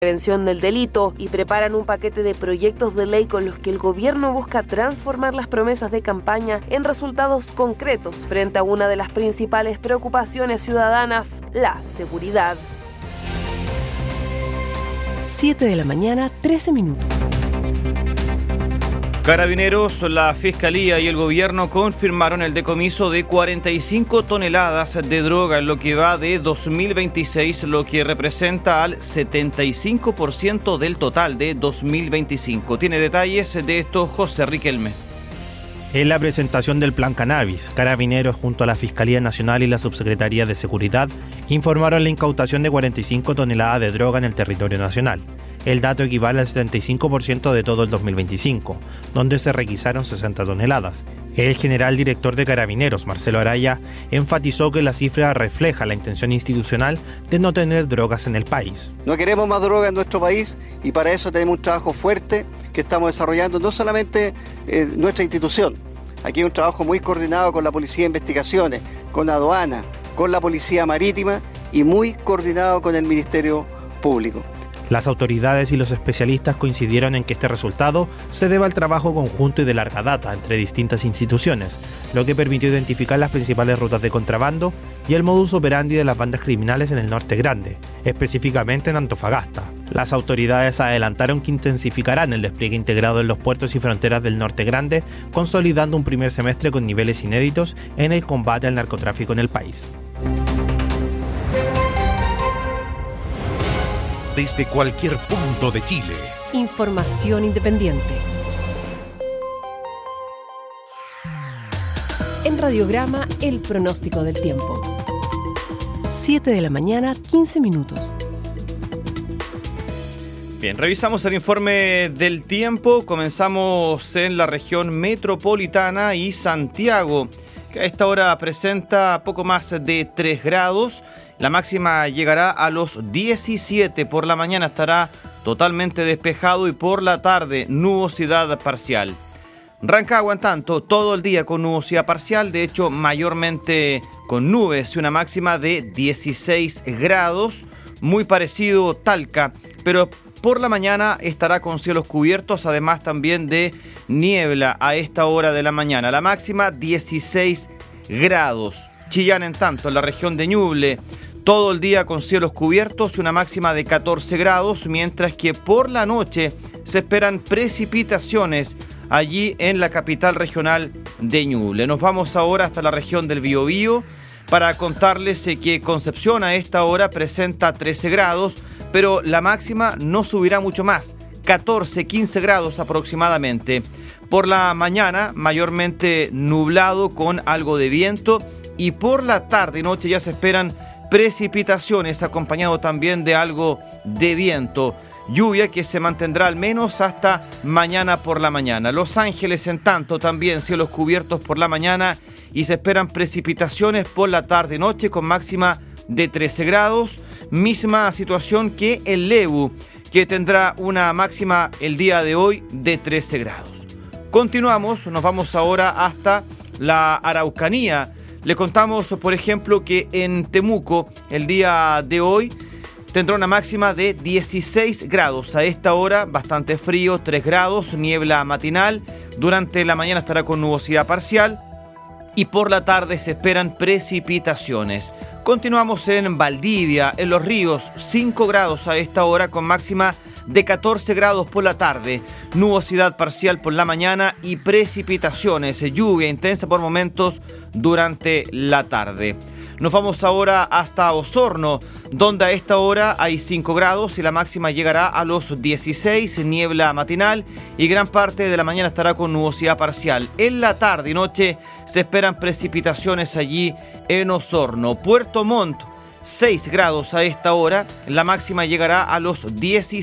prevención del delito y preparan un paquete de proyectos de ley con los que el gobierno busca transformar las promesas de campaña en resultados concretos frente a una de las principales preocupaciones ciudadanas, la seguridad. 7 de la mañana, 13 minutos. Carabineros, la Fiscalía y el Gobierno confirmaron el decomiso de 45 toneladas de droga en lo que va de 2026, lo que representa al 75% del total de 2025. Tiene detalles de esto José Riquelme. En la presentación del Plan Cannabis, Carabineros junto a la Fiscalía Nacional y la Subsecretaría de Seguridad informaron la incautación de 45 toneladas de droga en el territorio nacional. El dato equivale al 75% de todo el 2025, donde se requisaron 60 toneladas. El general director de Carabineros, Marcelo Araya, enfatizó que la cifra refleja la intención institucional de no tener drogas en el país. No queremos más droga en nuestro país y para eso tenemos un trabajo fuerte que estamos desarrollando no solamente en nuestra institución. Aquí hay un trabajo muy coordinado con la Policía de Investigaciones, con la aduana, con la Policía Marítima y muy coordinado con el Ministerio Público. Las autoridades y los especialistas coincidieron en que este resultado se debe al trabajo conjunto y de larga data entre distintas instituciones, lo que permitió identificar las principales rutas de contrabando y el modus operandi de las bandas criminales en el Norte Grande, específicamente en Antofagasta. Las autoridades adelantaron que intensificarán el despliegue integrado en los puertos y fronteras del Norte Grande, consolidando un primer semestre con niveles inéditos en el combate al narcotráfico en el país. Desde cualquier punto de Chile. Información independiente. En Radiograma, el pronóstico del tiempo. 7 de la mañana, 15 minutos. Bien, revisamos el informe del tiempo. Comenzamos en la región metropolitana y Santiago, que a esta hora presenta poco más de 3 grados. La máxima llegará a los 17. Por la mañana estará totalmente despejado y por la tarde nubosidad parcial. Rancagua, en tanto, todo el día con nubosidad parcial, de hecho mayormente con nubes y una máxima de 16 grados. Muy parecido Talca, pero por la mañana estará con cielos cubiertos, además también de niebla a esta hora de la mañana. La máxima 16 grados. Chillán, en tanto, en la región de Ñuble, todo el día con cielos cubiertos y una máxima de 14 grados, mientras que por la noche se esperan precipitaciones allí en la capital regional de Ñuble. Nos vamos ahora hasta la región del Biobío para contarles que Concepción a esta hora presenta 13 grados, pero la máxima no subirá mucho más, 14, 15 grados aproximadamente. Por la mañana, mayormente nublado con algo de viento, y por la tarde y noche ya se esperan precipitaciones acompañado también de algo de viento. Lluvia que se mantendrá al menos hasta mañana por la mañana. Los Ángeles, en tanto, también cielos cubiertos por la mañana y se esperan precipitaciones por la tarde y noche con máxima de 13 grados. Misma situación que el Lebu, que tendrá una máxima el día de hoy de 13 grados. Continuamos, nos vamos ahora hasta la Araucanía. Le contamos, por ejemplo, que en Temuco el día de hoy tendrá una máxima de 16 grados. A esta hora bastante frío, 3 grados, niebla matinal. Durante la mañana estará con nubosidad parcial y por la tarde se esperan precipitaciones. Continuamos en Valdivia, en Los Ríos, 5 grados a esta hora con máxima de 14 grados por la tarde, nubosidad parcial por la mañana y precipitaciones, lluvia intensa por momentos durante la tarde. Nos vamos ahora hasta Osorno, donde a esta hora hay 5 grados y la máxima llegará a los 16, niebla matinal y gran parte de la mañana estará con nubosidad parcial. En la tarde y noche se esperan precipitaciones allí en Osorno. Puerto Montt, 6 grados a esta hora, la máxima llegará a los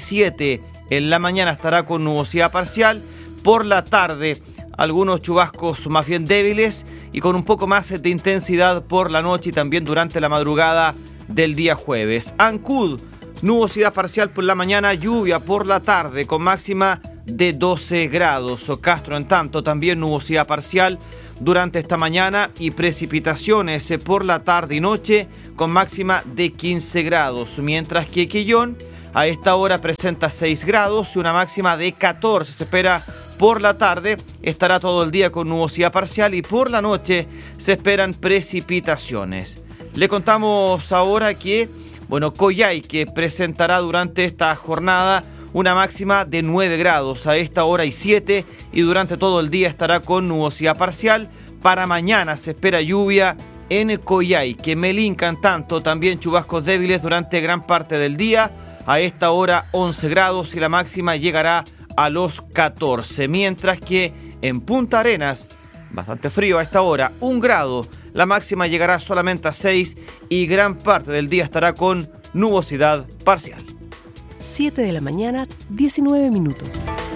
17. En la mañana estará con nubosidad parcial, por la tarde algunos chubascos más bien débiles y con un poco más de intensidad por la noche y también durante la madrugada del día jueves. Ancud, nubosidad parcial por la mañana, lluvia por la tarde con máxima de 12 grados. Castro, en tanto, también nubosidad parcial durante esta mañana y precipitaciones por la tarde y noche con máxima de 15 grados. Mientras que Quillón, a esta hora presenta 6 grados y una máxima de 14. Se espera por la tarde, estará todo el día con nubosidad parcial y por la noche se esperan precipitaciones. Le contamos ahora que, Coyhaique presentará durante esta jornada una máxima de 9 grados. A esta hora hay 7 y durante todo el día estará con nubosidad parcial. Para mañana se espera lluvia en Coyhaique. Melincan tanto, también chubascos débiles durante gran parte del día. A esta hora 11 grados y la máxima llegará a los 14. Mientras que en Punta Arenas, bastante frío a esta hora, 1 grado. La máxima llegará solamente a 6 y gran parte del día estará con nubosidad parcial. 7 de la mañana, 19 minutos.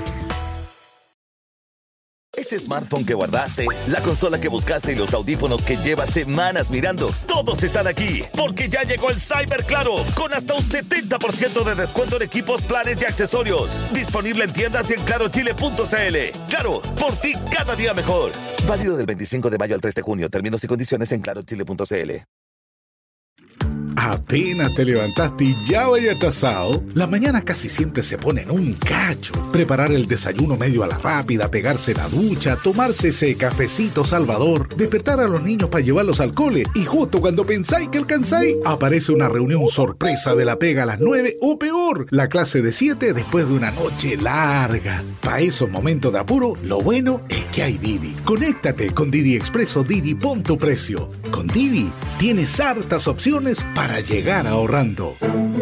Ese smartphone que guardaste, la consola que buscaste y los audífonos que llevas semanas mirando, todos están aquí, porque ya llegó el Cyber Claro, con hasta un 70% de descuento en equipos, planes y accesorios. Disponible en tiendas y en clarochile.cl. Claro, por ti cada día mejor. Válido del 25 de mayo al 3 de junio. Términos y condiciones en clarochile.cl. Apenas te levantaste y ya vaya atrasado. La mañana casi siempre se pone en un cacho. Preparar el desayuno medio a la rápida, pegarse la ducha, tomarse ese cafecito salvador, despertar a los niños para llevarlos al cole y justo cuando pensáis que alcanzáis, aparece una reunión sorpresa de la pega a las 9 o peor, la clase de 7 después de una noche larga. Para esos momentos de apuro, lo bueno es que hay Didi. Conéctate con Didi Expreso Didi, pon tu precio. Con Didi tienes hartas opciones para llegar ahorrando.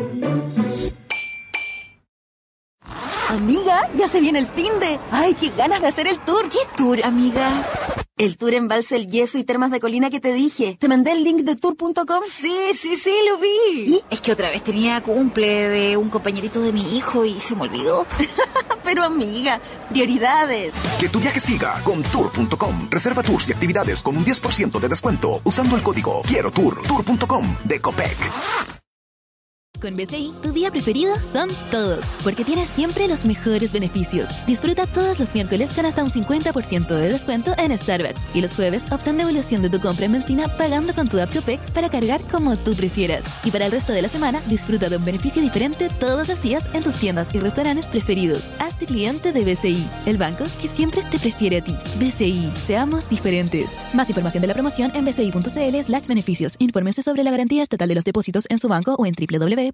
Amiga, ya se viene el finde. Ay, qué ganas de hacer el tour. ¿Qué tour, amiga? El tour Embalse El Yeso y Termas de Colina que te dije. ¿Te mandé el link de tour.com? Sí, lo vi. ¿Y? Es que otra vez tenía cumple de un compañerito de mi hijo y se me olvidó. Pero amiga, prioridades. Que tu viaje siga con tour.com. Reserva tours y actividades con un 10% de descuento usando el código Quiero Tour. Tour.com de Copec. Con BCI, tu día preferido son todos, porque tienes siempre los mejores beneficios. Disfruta todos los miércoles con hasta un 50% de descuento en Starbucks. Y los jueves, obtén devolución de tu compra en benzina pagando con tu app Copec para cargar como tú prefieras. Y para el resto de la semana, disfruta de un beneficio diferente todos los días en tus tiendas y restaurantes preferidos. Hazte cliente de BCI, el banco que siempre te prefiere a ti. BCI, seamos diferentes. Más información de la promoción en bci.cl/beneficios. Infórmense sobre la garantía estatal de los depósitos en su banco o en www.cmfchile.cl.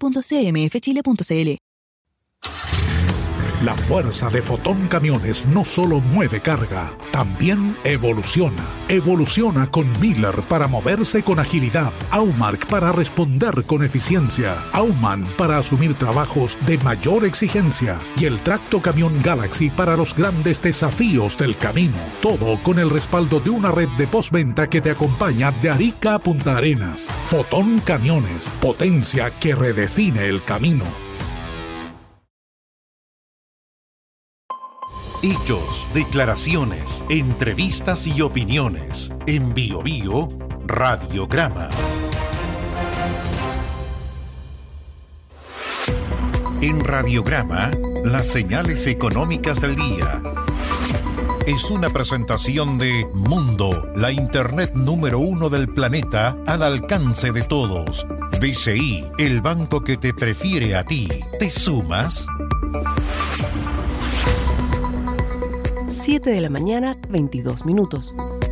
La fuerza de Fotón Camiones no solo mueve carga, también evoluciona. Evoluciona con Miller para moverse con agilidad, Aumark para responder con eficiencia, Aumann para asumir trabajos de mayor exigencia y el Tracto Camión Galaxy para los grandes desafíos del camino. Todo con el respaldo de una red de postventa que te acompaña de Arica a Punta Arenas. Fotón Camiones, potencia que redefine el camino. Hechos, declaraciones, entrevistas y opiniones. En Bio Bio, Radiograma. En Radiograma, las señales económicas del día. Es una presentación de Mundo, la internet número 1 del planeta al alcance de todos. BCI, el banco que te prefiere a ti. ¿Te sumas? 7 de la mañana, 22 minutos.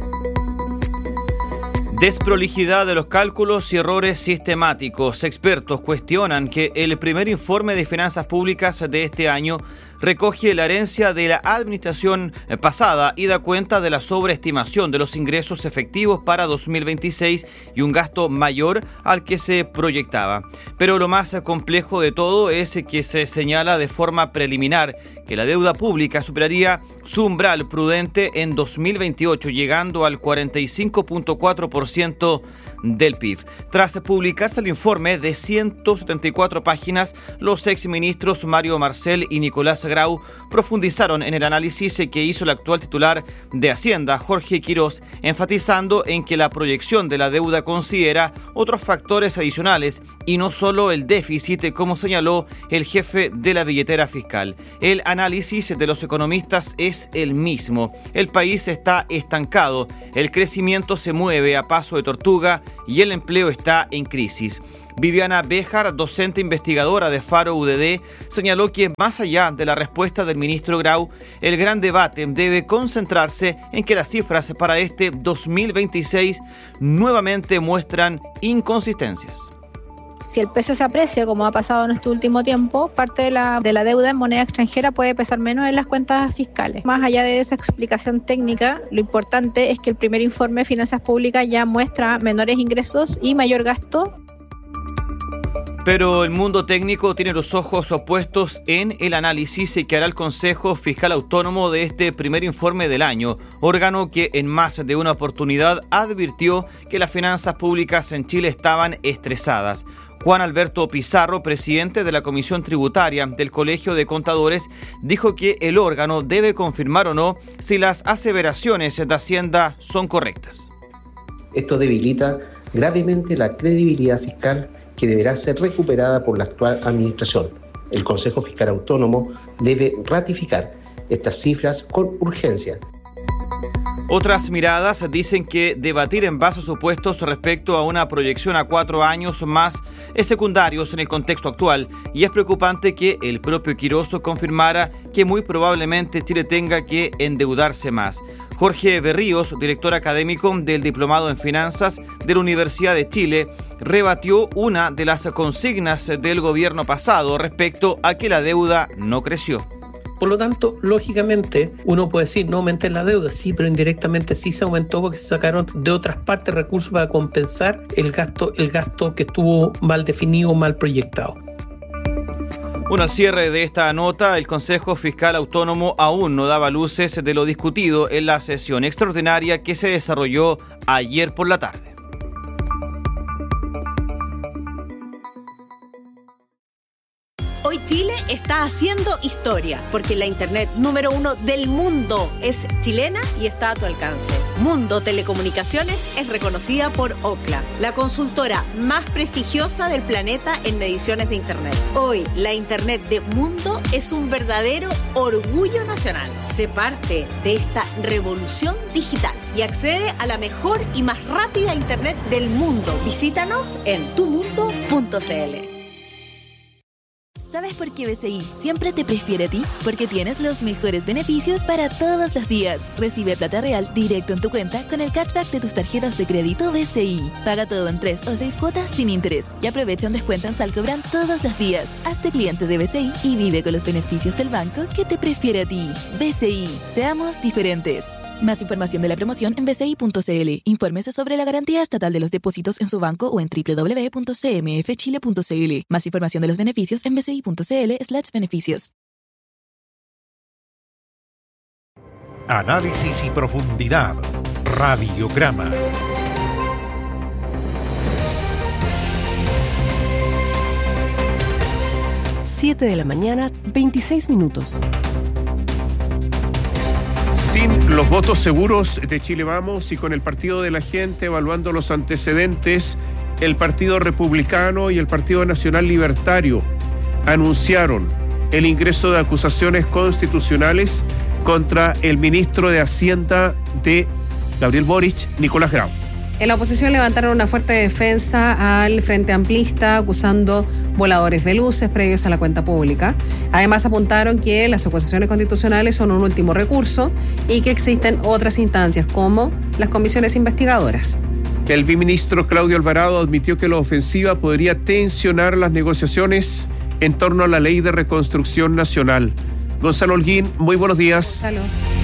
Desprolijidad de los cálculos y errores sistemáticos. Expertos cuestionan que el primer informe de finanzas públicas de este año recoge la herencia de la administración pasada y da cuenta de la sobreestimación de los ingresos efectivos para 2026 y un gasto mayor al que se proyectaba. Pero lo más complejo de todo es que se señala de forma preliminar que la deuda pública superaría su umbral prudente en 2028, llegando al 45.4% del PIB. Tras publicarse el informe de 174 páginas, los exministros Mario Marcel y Nicolás Grau profundizaron en el análisis que hizo el actual titular de Hacienda, Jorge Quirós, enfatizando en que la proyección de la deuda considera otros factores adicionales y no solo el déficit, como señaló el jefe de la billetera fiscal. El análisis de los economistas es el mismo. El país está estancado, el crecimiento se mueve a paso de tortuga y el empleo está en crisis. Viviana Béjar, docente investigadora de Faro UDD, señaló que más allá de la respuesta del ministro Grau, el gran debate debe concentrarse en que las cifras para este 2026 nuevamente muestran inconsistencias. Si el peso se aprecia, como ha pasado en este último tiempo, parte de la deuda en moneda extranjera puede pesar menos en las cuentas fiscales. Más allá de esa explicación técnica, lo importante es que el primer informe de finanzas públicas ya muestra menores ingresos y mayor gasto. Pero el mundo técnico tiene los ojos puestos en el análisis que hará el Consejo Fiscal Autónomo de este primer informe del año, órgano que en más de una oportunidad advirtió que las finanzas públicas en Chile estaban estresadas. Juan Alberto Pizarro, presidente de la Comisión Tributaria del Colegio de Contadores, dijo que el órgano debe confirmar o no si las aseveraciones de Hacienda son correctas. Esto debilita gravemente la credibilidad fiscal que deberá ser recuperada por la actual administración. El Consejo Fiscal Autónomo debe ratificar estas cifras con urgencia. Otras miradas dicen que debatir en base a supuestos respecto a una proyección a 4 años más es secundario en el contexto actual y es preocupante que el propio Quirós confirmara que muy probablemente Chile tenga que endeudarse más. Jorge Berríos, director académico del Diplomado en Finanzas de la Universidad de Chile, rebatió una de las consignas del gobierno pasado respecto a que la deuda no creció. Por lo tanto, lógicamente, uno puede decir, no aumenté la deuda, sí, pero indirectamente sí se aumentó porque se sacaron de otras partes recursos para compensar el gasto que estuvo mal definido, mal proyectado. Bueno, al cierre de esta nota, el Consejo Fiscal Autónomo aún no daba luces de lo discutido en la sesión extraordinaria que se desarrolló ayer por la tarde. Hoy Chile está haciendo historia, porque la internet número 1 del mundo es chilena y está a tu alcance. Mundo Telecomunicaciones es reconocida por Ookla, la consultora más prestigiosa del planeta en mediciones de internet. Hoy, la internet de Mundo es un verdadero orgullo nacional. Sé parte de esta revolución digital y accede a la mejor y más rápida internet del mundo. Visítanos en tumundo.cl. ¿Sabes por qué BCI siempre te prefiere a ti? Porque tienes los mejores beneficios para todos los días. Recibe plata real directo en tu cuenta con el cashback de tus tarjetas de crédito BCI. Paga todo en 3 o 6 cuotas sin interés y aprovecha un descuento en Salcobran todos los días. Hazte cliente de BCI y vive con los beneficios del banco que te prefiere a ti. BCI, seamos diferentes. Más información de la promoción en bci.cl. Infórmese sobre la garantía estatal de los depósitos en su banco o en www.cmfchile.cl. Más información de los beneficios en bci.cl/beneficios. Análisis y profundidad. Radiograma. Siete de la mañana, 26 minutos. Sin los votos seguros de Chile Vamos y con el Partido de la Gente evaluando los antecedentes, el Partido Republicano y el Partido Nacional Libertario anunciaron el ingreso de acusaciones constitucionales contra el ministro de Hacienda de Gabriel Boric, Nicolás Grau. En la oposición levantaron una fuerte defensa al Frente Amplista, acusando voladores de luces previos a la cuenta pública. Además, apuntaron que las acusaciones constitucionales son un último recurso y que existen otras instancias, como las comisiones investigadoras. El viceministro Claudio Alvarado admitió que la ofensiva podría tensionar las negociaciones en torno a la Ley de Reconstrucción Nacional. Gonzalo Holguín, muy buenos días. Gonzalo.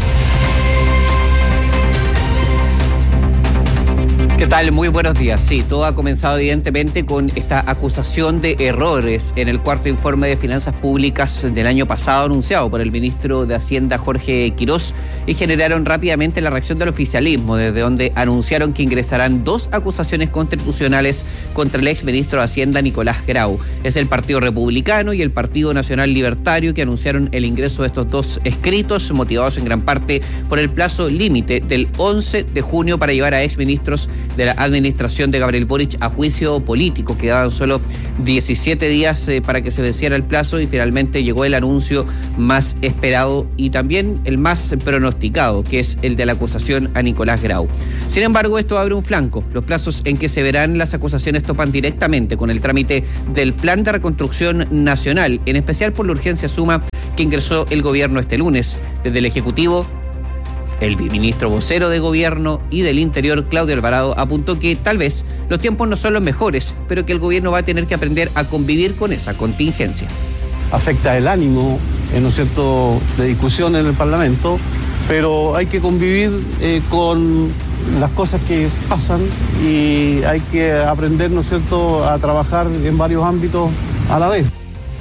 ¿Qué tal? Muy buenos días. Sí, todo ha comenzado evidentemente con esta acusación de errores en el cuarto informe de finanzas públicas del año pasado anunciado por el ministro de Hacienda Jorge Quirós y generaron rápidamente la reacción del oficialismo, desde donde anunciaron que ingresarán 2 acusaciones constitucionales contra el exministro de Hacienda Nicolás Grau. Es el Partido Republicano y el Partido Nacional Libertario que anunciaron el ingreso de estos 2 escritos, motivados en gran parte por el plazo límite del 11 de junio para llevar a exministros de la administración de Gabriel Boric a juicio político. Quedaban solo 17 días para que se venciera el plazo y finalmente llegó el anuncio más esperado y también el más pronosticado, que es el de la acusación a Nicolás Grau. Sin embargo, esto abre un flanco. Los plazos en que se verán las acusaciones topan directamente con el trámite del Plan de Reconstrucción Nacional, en especial por la urgencia suma que ingresó el gobierno este lunes. Desde el Ejecutivo, el ministro vocero de Gobierno y del Interior, Claudio Alvarado, apuntó que tal vez los tiempos no son los mejores, pero que el gobierno va a tener que aprender a convivir con esa contingencia. Afecta el ánimo, ¿no es cierto?, de discusión en el Parlamento, pero hay que convivir con las cosas que pasan y hay que aprender, ¿no es cierto?, a trabajar en varios ámbitos a la vez.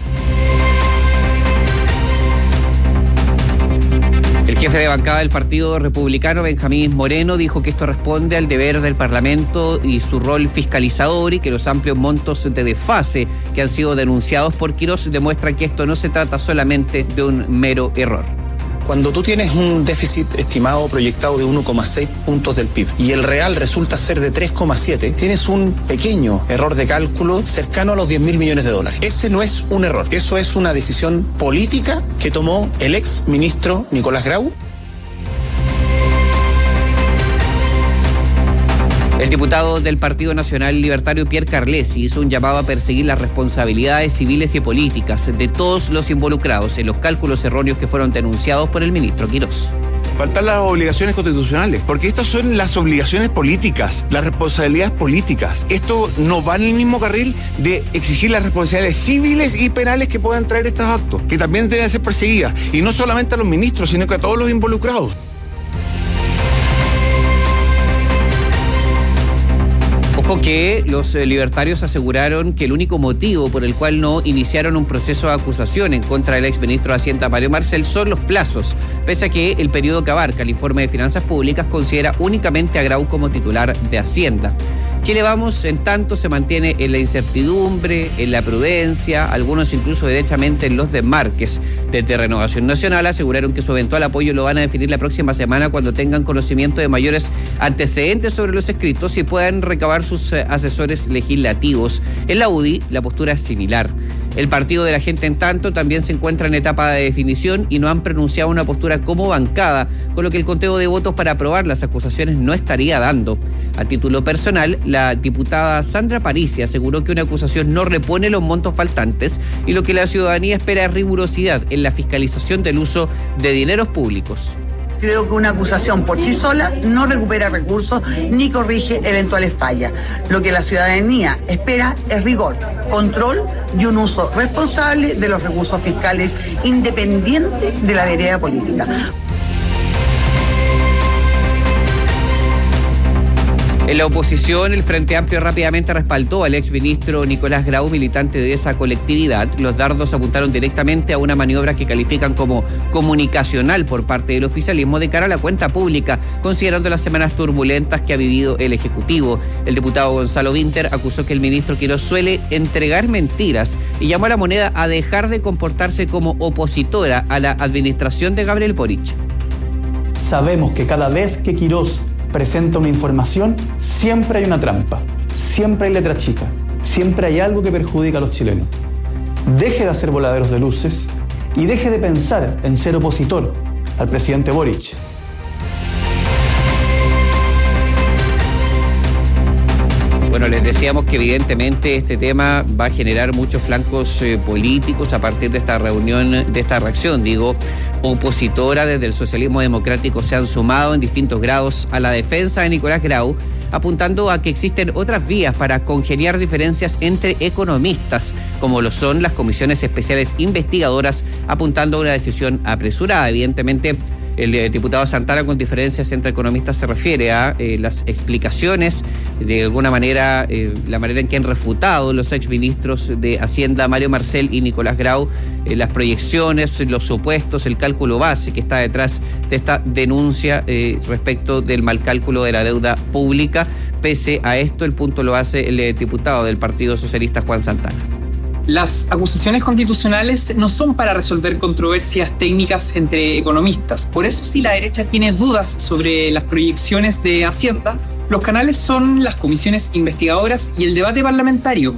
El jefe de bancada del Partido Republicano, Benjamín Moreno, dijo que esto responde al deber del Parlamento y su rol fiscalizador, y que los amplios montos de desfase que han sido denunciados por Quirós demuestran que esto no se trata solamente de un mero error. Cuando tú tienes un déficit estimado proyectado de 1,6 puntos del PIB y el real resulta ser de 3,7, tienes un pequeño error de cálculo cercano a los 10.000 millones de dólares. Ese no es un error, eso es una decisión política que tomó el ex ministro Nicolás Grau. El diputado del Partido Nacional Libertario, Pierre Carlesi, hizo un llamado a perseguir las responsabilidades civiles y políticas de todos los involucrados en los cálculos erróneos que fueron denunciados por el ministro Quirós. Faltan las obligaciones constitucionales, porque estas son las obligaciones políticas, las responsabilidades políticas. Esto no va en el mismo carril de exigir las responsabilidades civiles y penales que puedan traer estos actos, que también deben ser perseguidas, y no solamente a los ministros, sino que a todos los involucrados. Ojo que los libertarios aseguraron que el único motivo por el cual no iniciaron un proceso de acusación en contra del exministro de Hacienda, Mario Marcel, son los plazos, pese a que el periodo que abarca el informe de finanzas públicas considera únicamente a Grau como titular de Hacienda. Chile Vamos, en tanto, se mantiene en la incertidumbre, en la prudencia, algunos incluso derechamente en los desmarques. Desde Renovación Nacional aseguraron que su eventual apoyo lo van a definir la próxima semana cuando tengan conocimiento de mayores antecedentes sobre los escritos y puedan recabar sus asesores legislativos. En la UDI, la postura es similar. El Partido de la Gente, en tanto, también se encuentra en etapa de definición y no han pronunciado una postura como bancada, con lo que el conteo de votos para aprobar las acusaciones no estaría dando. A título personal, la diputada Sandra Parisi aseguró que una acusación no repone los montos faltantes y lo que la ciudadanía espera es rigurosidad en la fiscalización del uso de dineros públicos. Creo que una acusación por sí sola no recupera recursos ni corrige eventuales fallas. Lo que la ciudadanía espera es rigor, control y un uso responsable de los recursos fiscales independiente de la vereda política. En la oposición, el Frente Amplio rápidamente respaldó al exministro Nicolás Grau, militante de esa colectividad. Los dardos apuntaron directamente a una maniobra que califican como comunicacional por parte del oficialismo de cara a la cuenta pública, considerando las semanas turbulentas que ha vivido el Ejecutivo. El diputado Gonzalo Vinter acusó que el ministro Quirós suele entregar mentiras y llamó a la moneda a dejar de comportarse como opositora a la administración de Gabriel Boric. Sabemos que cada vez que Quirós presenta una información, siempre hay una trampa, siempre hay letra chica, siempre hay algo que perjudica a los chilenos. Deje de hacer voladeros de luces y deje de pensar en ser opositor al presidente Boric. Bueno, les decíamos que evidentemente este tema va a generar muchos flancos políticos a partir de esta reunión, de esta reacción, opositora desde el socialismo democrático se han sumado en distintos grados a la defensa de Nicolás Grau, apuntando a que existen otras vías para congeniar diferencias entre economistas, como lo son las comisiones especiales investigadoras, apuntando a una decisión apresurada. Evidentemente, el diputado Santana, con diferencias entre economistas, se refiere a las explicaciones, de alguna manera, la manera en que han refutado los exministros de Hacienda, Mario Marcel y Nicolás Grau, las proyecciones, los supuestos, el cálculo base que está detrás de esta denuncia respecto del mal cálculo de la deuda pública. Pese a esto, el punto lo hace el diputado del Partido Socialista, Juan Santana. Las acusaciones constitucionales no son para resolver controversias técnicas entre economistas. Por eso, si la derecha tiene dudas sobre las proyecciones de Hacienda, Los canales son las comisiones investigadoras y el debate parlamentario.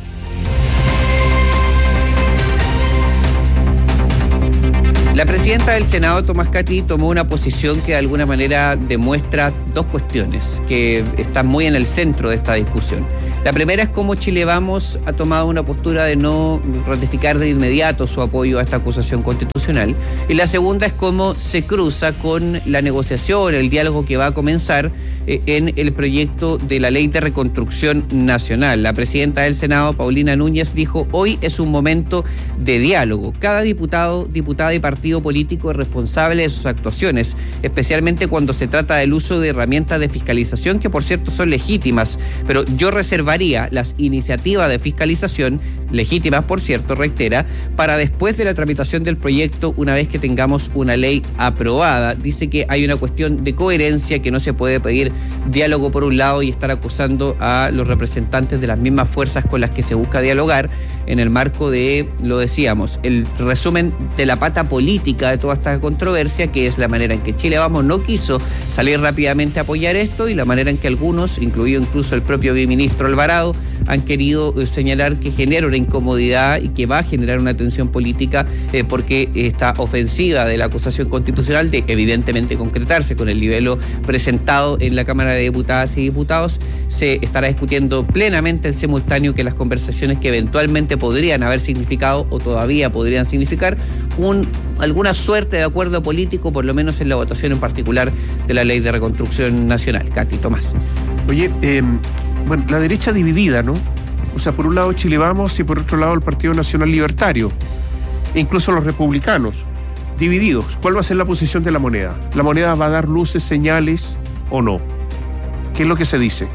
La presidenta del Senado, Tomás Cati, tomó una posición que de alguna manera demuestra dos cuestiones que están muy en el centro de esta discusión. La primera es cómo Chile Vamos ha tomado una postura de no ratificar de inmediato su apoyo a esta acusación constitucional. Y la segunda es cómo se cruza con la negociación, el diálogo que va a comenzar en el proyecto de la Ley de Reconstrucción Nacional. La presidenta del Senado, Paulina Núñez, dijo: hoy es un momento de diálogo. Cada diputado, diputada y partido político es responsable de sus actuaciones, especialmente cuando se trata del uso de herramientas de fiscalización que, por cierto, son legítimas, pero yo reservaría las iniciativas de fiscalización, legítimas por cierto, reitera, para después de la tramitación del proyecto, una vez que tengamos una ley aprobada. Dice que hay una cuestión de coherencia, que no se puede pedir diálogo por un lado y estar acusando a los representantes de las mismas fuerzas con las que se busca dialogar en el marco de, lo decíamos, el resumen de la pata política de toda esta controversia, que es la manera en que Chile Vamos no quiso salir rápidamente a apoyar esto y la manera en que algunos, incluido incluso el propio viceministro Alvarado, han querido señalar que genera una incomodidad y que va a generar una tensión política porque esta ofensiva de la acusación constitucional, de evidentemente concretarse con el libelo presentado en la Cámara de Diputadas y Diputados, se estará discutiendo plenamente el simultáneo que las conversaciones que eventualmente podrían haber significado o todavía podrían significar alguna suerte de acuerdo político, por lo menos en la votación en particular de la Ley de Reconstrucción Nacional. Cati, Tomás. Oye, bueno, la derecha dividida, ¿no? O sea, por un lado Chile Vamos y por otro lado el Partido Nacional Libertario, e incluso los republicanos, divididos. ¿Cuál va a ser la posición de la moneda? ¿La moneda va a dar luces, señales o no? ¿Qué es lo que se dice?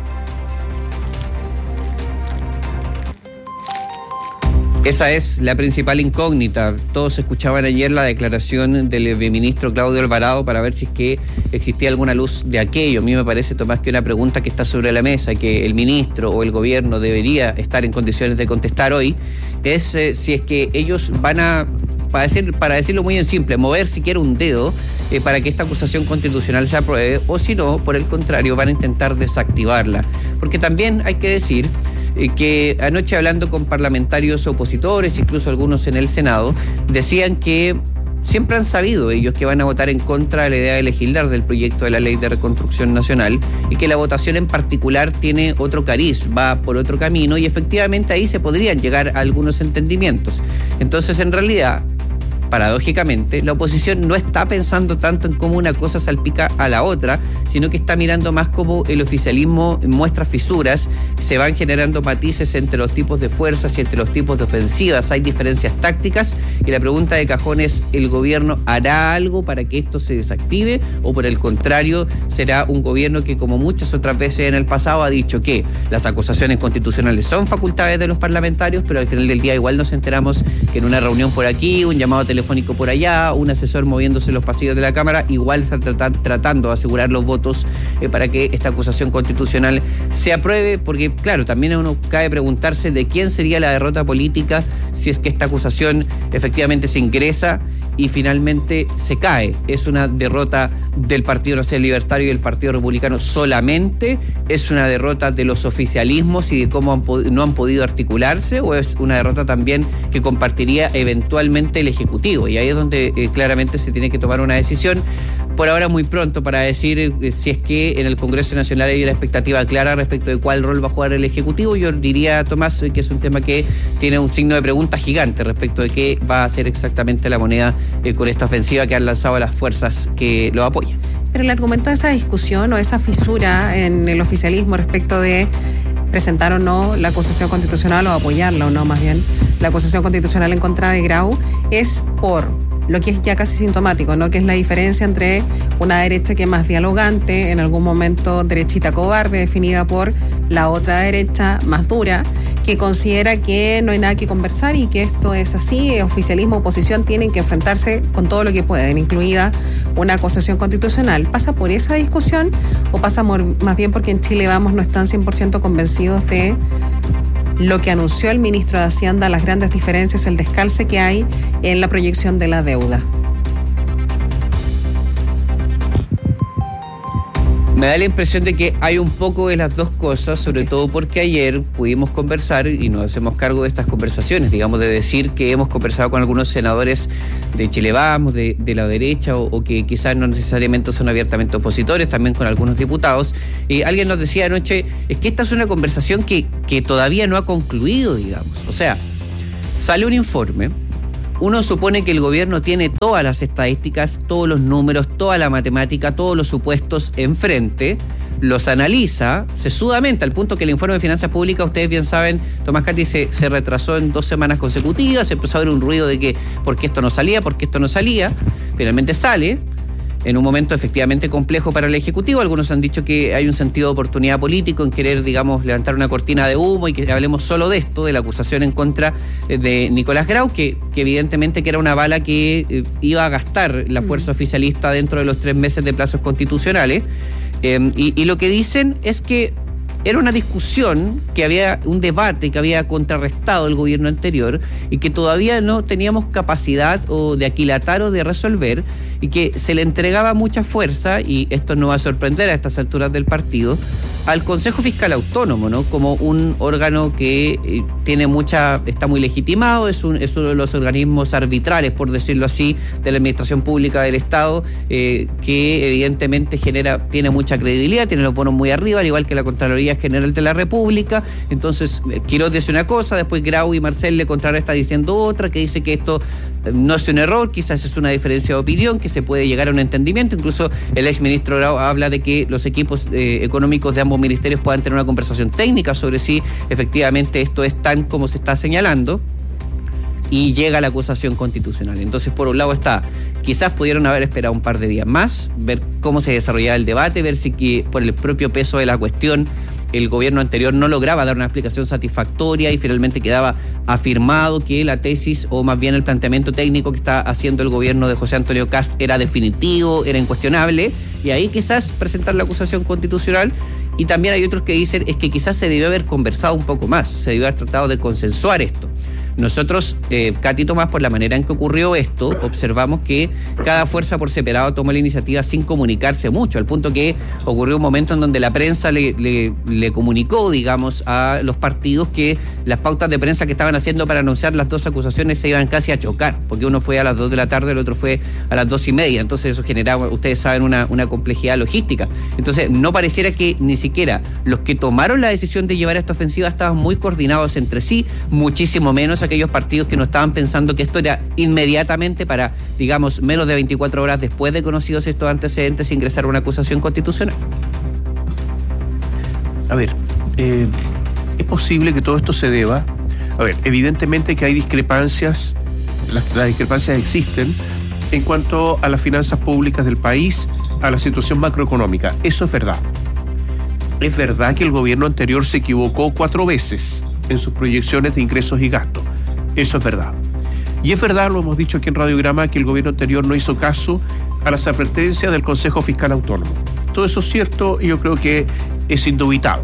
Esa es la principal incógnita. Todos escuchaban ayer la declaración del ministro Claudio Alvarado para ver si es que existía alguna luz de aquello. A mí me parece, Tomás, que una pregunta que está sobre la mesa, que el ministro o el gobierno debería estar en condiciones de contestar hoy, es si es que ellos van a, para decirlo muy en simple, mover siquiera un dedo para que esta acusación constitucional se apruebe, o si no, por el contrario, van a intentar desactivarla. Porque también hay que decir que anoche, hablando con parlamentarios opositores, incluso algunos en el Senado, decían que siempre han sabido ellos que van a votar en contra de la idea de legislar del proyecto de la Ley de Reconstrucción Nacional y que la votación en particular tiene otro cariz, va por otro camino y efectivamente ahí se podrían llegar a algunos entendimientos. Entonces, en realidad, paradójicamente, la oposición no está pensando tanto en cómo una cosa salpica a la otra, sino que está mirando más cómo el oficialismo muestra fisuras, se van generando matices entre los tipos de fuerzas y entre los tipos de ofensivas, hay diferencias tácticas y la pregunta de cajón es: ¿el gobierno hará algo para que esto se desactive o por el contrario será un gobierno que, como muchas otras veces en el pasado, ha dicho que las acusaciones constitucionales son facultades de los parlamentarios, pero al final del día igual nos enteramos que en una reunión por aquí, un llamado telefónico por allá, un asesor moviéndose en los pasillos de la Cámara, igual están tratando de asegurar los votos para que esta acusación constitucional se apruebe? Porque, claro, también a uno cabe preguntarse de quién sería la derrota política si es que esta acusación efectivamente se ingresa y finalmente se cae. ¿Es una derrota del Partido Nacional Libertario y del Partido Republicano solamente? ¿Es una derrota de los oficialismos y de cómo no han podido articularse? ¿O es una derrota también que compartiría eventualmente el Ejecutivo? Y ahí es donde claramente se tiene que tomar una decisión. Por ahora muy pronto para decir si es que en el Congreso Nacional hay una expectativa clara respecto de cuál rol va a jugar el Ejecutivo. Yo diría, Tomás, que es un tema que tiene un signo de pregunta gigante respecto de qué va a hacer exactamente la moneda con esta ofensiva que han lanzado las fuerzas que lo apoyan. Pero el argumento de esa discusión o esa fisura en el oficialismo respecto de presentar o no la acusación constitucional o apoyarla o no, más bien, la acusación constitucional en contra de Grau, es por lo que es ya casi sintomático, ¿no? Que es la diferencia entre una derecha que es más dialogante, en algún momento derechita cobarde, definida por la otra derecha más dura, que considera que no hay nada que conversar y que esto es así, oficialismo, oposición tienen que enfrentarse con todo lo que pueden, incluida una acusación constitucional. ¿Pasa por esa discusión o pasa más bien porque en Chile Vamos no están 100% convencidos de lo que anunció el ministro de Hacienda, las grandes diferencias, el descalce que hay en la proyección de la deuda? Me da la impresión de que hay un poco de las dos cosas, sobre todo porque ayer pudimos conversar y nos hacemos cargo de estas conversaciones, digamos, de decir que hemos conversado con algunos senadores de Chile Vamos, de la derecha, o que quizás no necesariamente son abiertamente opositores, también con algunos diputados. Alguien nos decía anoche, es que esta es una conversación que todavía no ha concluido, digamos. O sea, sale un informe. Uno supone que el gobierno tiene todas las estadísticas, todos los números, toda la matemática, todos los supuestos enfrente, los analiza sesudamente, al punto que el informe de finanzas públicas, ustedes bien saben, Tomás Cati se retrasó en 2 semanas consecutivas, empezó a haber un ruido de que por qué esto no salía, finalmente sale. En un momento efectivamente complejo para el Ejecutivo. Algunos han dicho que hay un sentido de oportunidad político en querer, digamos, levantar una cortina de humo y que hablemos solo de esto, de la acusación en contra de Nicolás Grau, que evidentemente que era una bala que iba a gastar la fuerza oficialista dentro de los 3 meses de plazos constitucionales. Y lo que dicen es que era una discusión, que había un debate que había contrarrestado el gobierno anterior y que todavía no teníamos capacidad o de aquilatar o de resolver, y que se le entregaba mucha fuerza, y esto no va a sorprender a estas alturas del partido, al Consejo Fiscal Autónomo, ¿no? Como un órgano que está muy legitimado, es uno de los organismos arbitrales, por decirlo así, de la administración pública del Estado, que evidentemente tiene mucha credibilidad, tiene los bonos muy arriba, al igual que la Contraloría General de la República. Entonces, Quiroz dice una cosa, después Grau y Marcel le contrarresta diciendo otra, que dice que esto no es un error, quizás es una diferencia de opinión, que se puede llegar a un entendimiento. Incluso el exministro Grau habla de que los equipos económicos de ambos ministerios puedan tener una conversación técnica sobre si efectivamente esto es tan como se está señalando, y llega la acusación constitucional. Entonces, por un lado está, quizás pudieron haber esperado un par de días más, ver cómo se desarrollaba el debate, ver si que por el propio peso de la cuestión el gobierno anterior no lograba dar una explicación satisfactoria y finalmente quedaba afirmado que la tesis, o más bien el planteamiento técnico que está haciendo el gobierno de José Antonio Kast era definitivo, era incuestionable, y ahí quizás presentar la acusación constitucional. Y también hay otros que dicen es que quizás se debió haber conversado un poco más, se debió haber tratado de consensuar esto. Nosotros, Cati Tomás, por la manera en que ocurrió esto, observamos que cada fuerza por separado tomó la iniciativa sin comunicarse mucho, al punto que ocurrió un momento en donde la prensa le comunicó, digamos, a los partidos que las pautas de prensa que estaban haciendo para anunciar las dos acusaciones se iban casi a chocar, porque uno fue a las 2 de la tarde, el otro fue a las 2:30, entonces eso generaba, ustedes saben, una complejidad logística. Entonces, no pareciera que ni siquiera los que tomaron la decisión de llevar esta ofensiva estaban muy coordinados entre sí, muchísimo menos aquellos partidos que no estaban pensando que esto era inmediatamente para, digamos, menos de 24 horas después de conocidos estos antecedentes, ingresar una acusación constitucional. A ver, es posible que todo esto se deba. A ver, evidentemente que hay discrepancias, las discrepancias existen en cuanto a las finanzas públicas del país, a la situación macroeconómica. Eso es verdad. Es verdad que el gobierno anterior se equivocó 4 veces en sus proyecciones de ingresos y gastos. Eso es verdad. Y es verdad, lo hemos dicho aquí en Radiograma, que el gobierno anterior no hizo caso a las advertencias del Consejo Fiscal Autónomo. Todo eso es cierto y yo creo que es indubitado.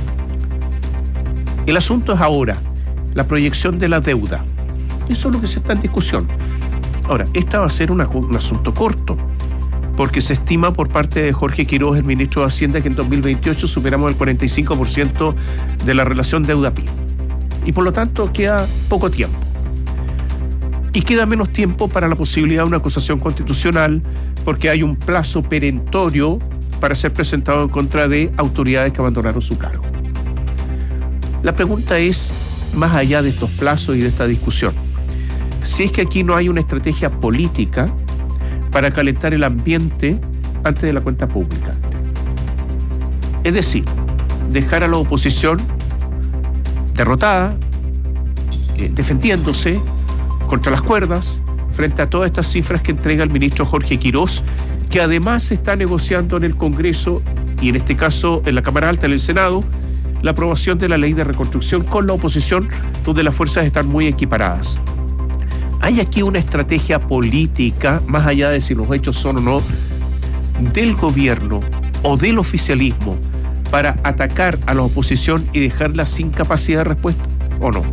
El asunto es ahora la proyección de la deuda. Eso es lo que se está en discusión. Ahora, esta va a ser un asunto corto, porque se estima por parte de Jorge Quiroz, el ministro de Hacienda, que en 2028 superamos el 45% de la relación deuda-PIB. Y por lo tanto queda poco tiempo. Y queda menos tiempo para la posibilidad de una acusación constitucional, porque hay un plazo perentorio para ser presentado en contra de autoridades que abandonaron su cargo. La pregunta es, más allá de estos plazos y de esta discusión, si es que aquí no hay una estrategia política para calentar el ambiente antes de la cuenta pública. Es decir, dejar a la oposición derrotada, defendiéndose contra las cuerdas frente a todas estas cifras que entrega el ministro Jorge Quiroz, que además está negociando en el Congreso y en este caso en la Cámara Alta, en el Senado, la aprobación de la ley de reconstrucción con la oposición, donde las fuerzas están muy equiparadas. Hay aquí una estrategia política, más allá de si los hechos son o no, del gobierno o del oficialismo para atacar a la oposición y dejarla sin capacidad de respuesta, ¿o no?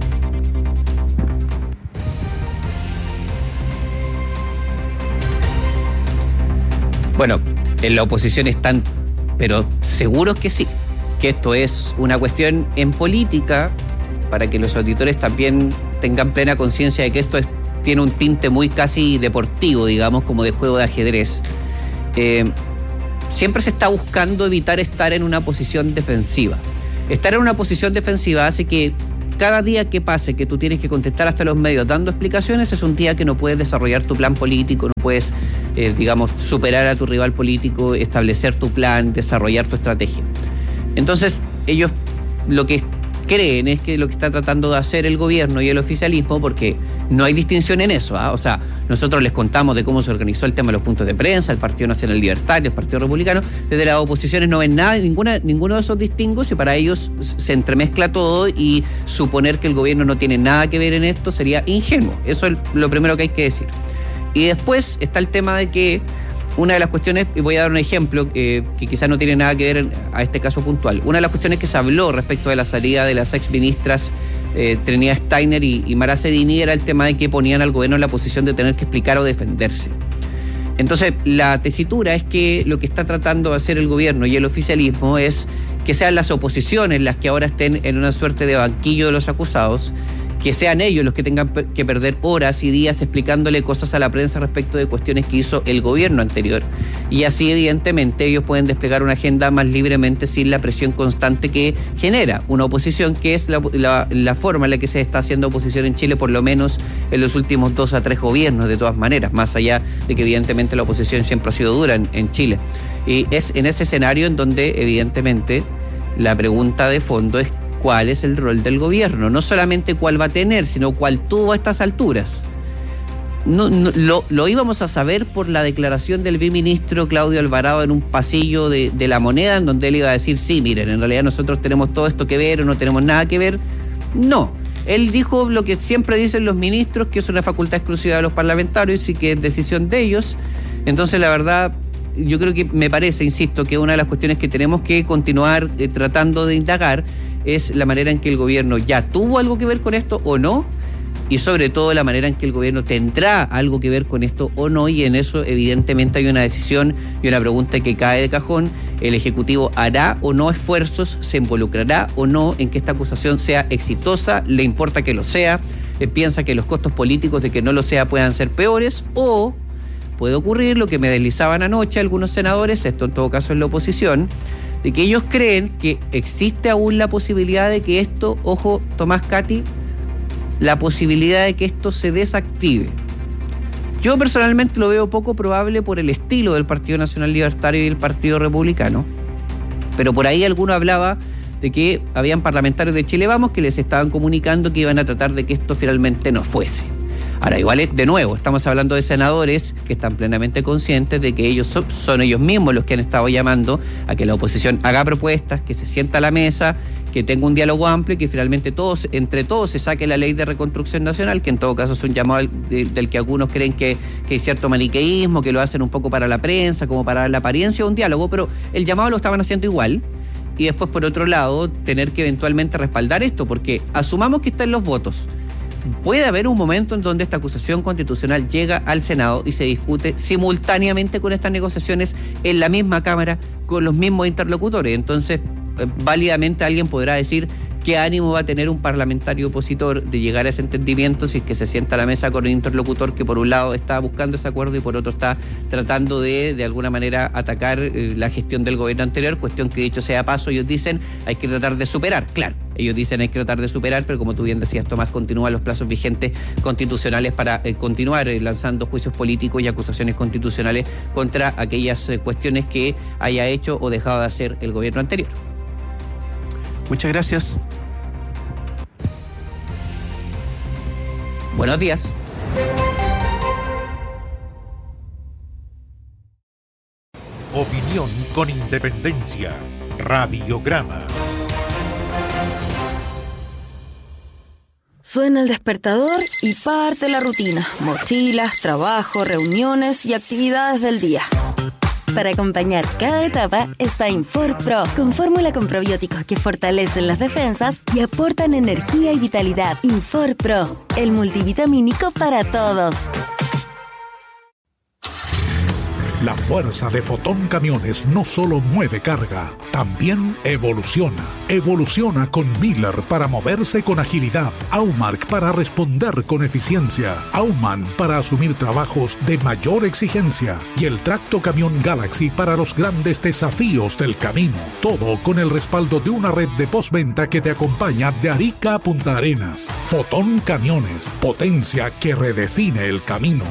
Bueno, en la oposición están pero seguros que sí, que esto es una cuestión en política, para que los auditores también tengan plena conciencia de que esto tiene un tinte muy casi deportivo, digamos, como de juego de ajedrez. Siempre se está buscando evitar estar en una posición defensiva. Estar en una posición defensiva hace que cada día que pase, que tú tienes que contestar hasta los medios dando explicaciones, es un día que no puedes desarrollar tu plan político, no puedes, superar a tu rival político, establecer tu plan, desarrollar tu estrategia. Entonces, ellos lo que creen es que lo que está tratando de hacer el gobierno y el oficialismo, porque no hay distinción en eso, ¿ah? O sea, nosotros les contamos de cómo se organizó el tema de los puntos de prensa, el Partido Nacional Libertario, el Partido Republicano. Desde las oposiciones no ven nada, ninguno de esos distingos, y para ellos se entremezcla todo, y suponer que el gobierno no tiene nada que ver en esto sería ingenuo. Eso es lo primero que hay que decir. Y después está el tema de que una de las cuestiones, y voy a dar un ejemplo que quizás no tiene nada que ver a este caso puntual, una de las cuestiones que se habló respecto de la salida de las exministras Trinidad Steiner y Mara Cedini era el tema de que ponían al gobierno en la posición de tener que explicar o defenderse. Entonces, la tesitura es que lo que está tratando de hacer el gobierno y el oficialismo es que sean las oposiciones las que ahora estén en una suerte de banquillo de los acusados, que sean ellos los que tengan que perder horas y días explicándole cosas a la prensa respecto de cuestiones que hizo el gobierno anterior. Y así, evidentemente, ellos pueden desplegar una agenda más libremente sin la presión constante que genera una oposición, que es la forma en la que se está haciendo oposición en Chile, por lo menos en los últimos 2 a 3 gobiernos, de todas maneras, más allá de que evidentemente la oposición siempre ha sido dura en Chile. Y es en ese escenario en donde, evidentemente, la pregunta de fondo es cuál es el rol del gobierno, no solamente cuál va a tener, sino cuál tuvo a estas alturas. Lo íbamos a saber por la declaración del viceministro Claudio Alvarado en un pasillo de La Moneda, en donde él iba a decir, sí, miren, en realidad nosotros tenemos todo esto que ver o no tenemos nada que ver. No, él dijo lo que siempre dicen los ministros, que es una facultad exclusiva de los parlamentarios y que es decisión de ellos. Entonces, la verdad, yo creo que me parece, insisto, que una de las cuestiones que tenemos que continuar tratando de indagar es la manera en que el gobierno ya tuvo algo que ver con esto o no, y sobre todo la manera en que el gobierno tendrá algo que ver con esto o no, y en eso evidentemente hay una decisión y una pregunta que cae de cajón. ¿El Ejecutivo hará o no esfuerzos, se involucrará o no en que esta acusación sea exitosa? ¿Le importa que lo sea? ¿Piensa que los costos políticos de que no lo sea puedan ser peores? ¿O puede ocurrir lo que me deslizaban anoche algunos senadores, esto en todo caso es la oposición, de que ellos creen que existe aún la posibilidad de que esto, ojo, Tomás, Katy, la posibilidad de que esto se desactive? Yo personalmente lo veo poco probable por el estilo del Partido Nacional Libertario y el Partido Republicano, pero por ahí alguno hablaba de que habían parlamentarios de Chile Vamos que les estaban comunicando que iban a tratar de que esto finalmente no fuese. Ahora, igual, de nuevo, estamos hablando de senadores que están plenamente conscientes de que ellos son ellos mismos los que han estado llamando a que la oposición haga propuestas, que se sienta a la mesa, que tenga un diálogo amplio y que finalmente entre todos se saque la ley de reconstrucción nacional, que en todo caso es un llamado del que algunos creen que hay cierto maniqueísmo, que lo hacen un poco para la prensa, como para la apariencia de un diálogo, pero el llamado lo estaban haciendo igual. Y después, por otro lado, tener que eventualmente respaldar esto, porque asumamos que están los votos. Puede haber un momento en donde esta acusación constitucional llega al Senado y se discute simultáneamente con estas negociaciones en la misma Cámara, con los mismos interlocutores. Entonces, válidamente alguien podrá decir qué ánimo va a tener un parlamentario opositor de llegar a ese entendimiento si es que se sienta a la mesa con un interlocutor que por un lado está buscando ese acuerdo y por otro está tratando de alguna manera atacar la gestión del gobierno anterior, cuestión que, dicho sea paso, ellos dicen hay que tratar de superar. Claro, ellos dicen hay que tratar de superar, pero como tú bien decías, Tomás, continúan los plazos vigentes constitucionales para continuar lanzando juicios políticos y acusaciones constitucionales contra aquellas cuestiones que haya hecho o dejado de hacer el gobierno anterior. Muchas gracias. Buenos días. Opinión con independencia. Radiograma. Suena el despertador y parte la rutina. Mochilas, trabajo, reuniones y actividades del día. Para acompañar cada etapa está Infor Pro, con fórmula con probióticos que fortalecen las defensas y aportan energía y vitalidad. Infor Pro, el multivitamínico para todos. La fuerza de Fotón Camiones no solo mueve carga, también evoluciona. Evoluciona con Miller para moverse con agilidad, Aumark para responder con eficiencia, Aumann para asumir trabajos de mayor exigencia y el Tracto Camión Galaxy para los grandes desafíos del camino. Todo con el respaldo de una red de postventa que te acompaña de Arica a Punta Arenas. Fotón Camiones, potencia que redefine el camino.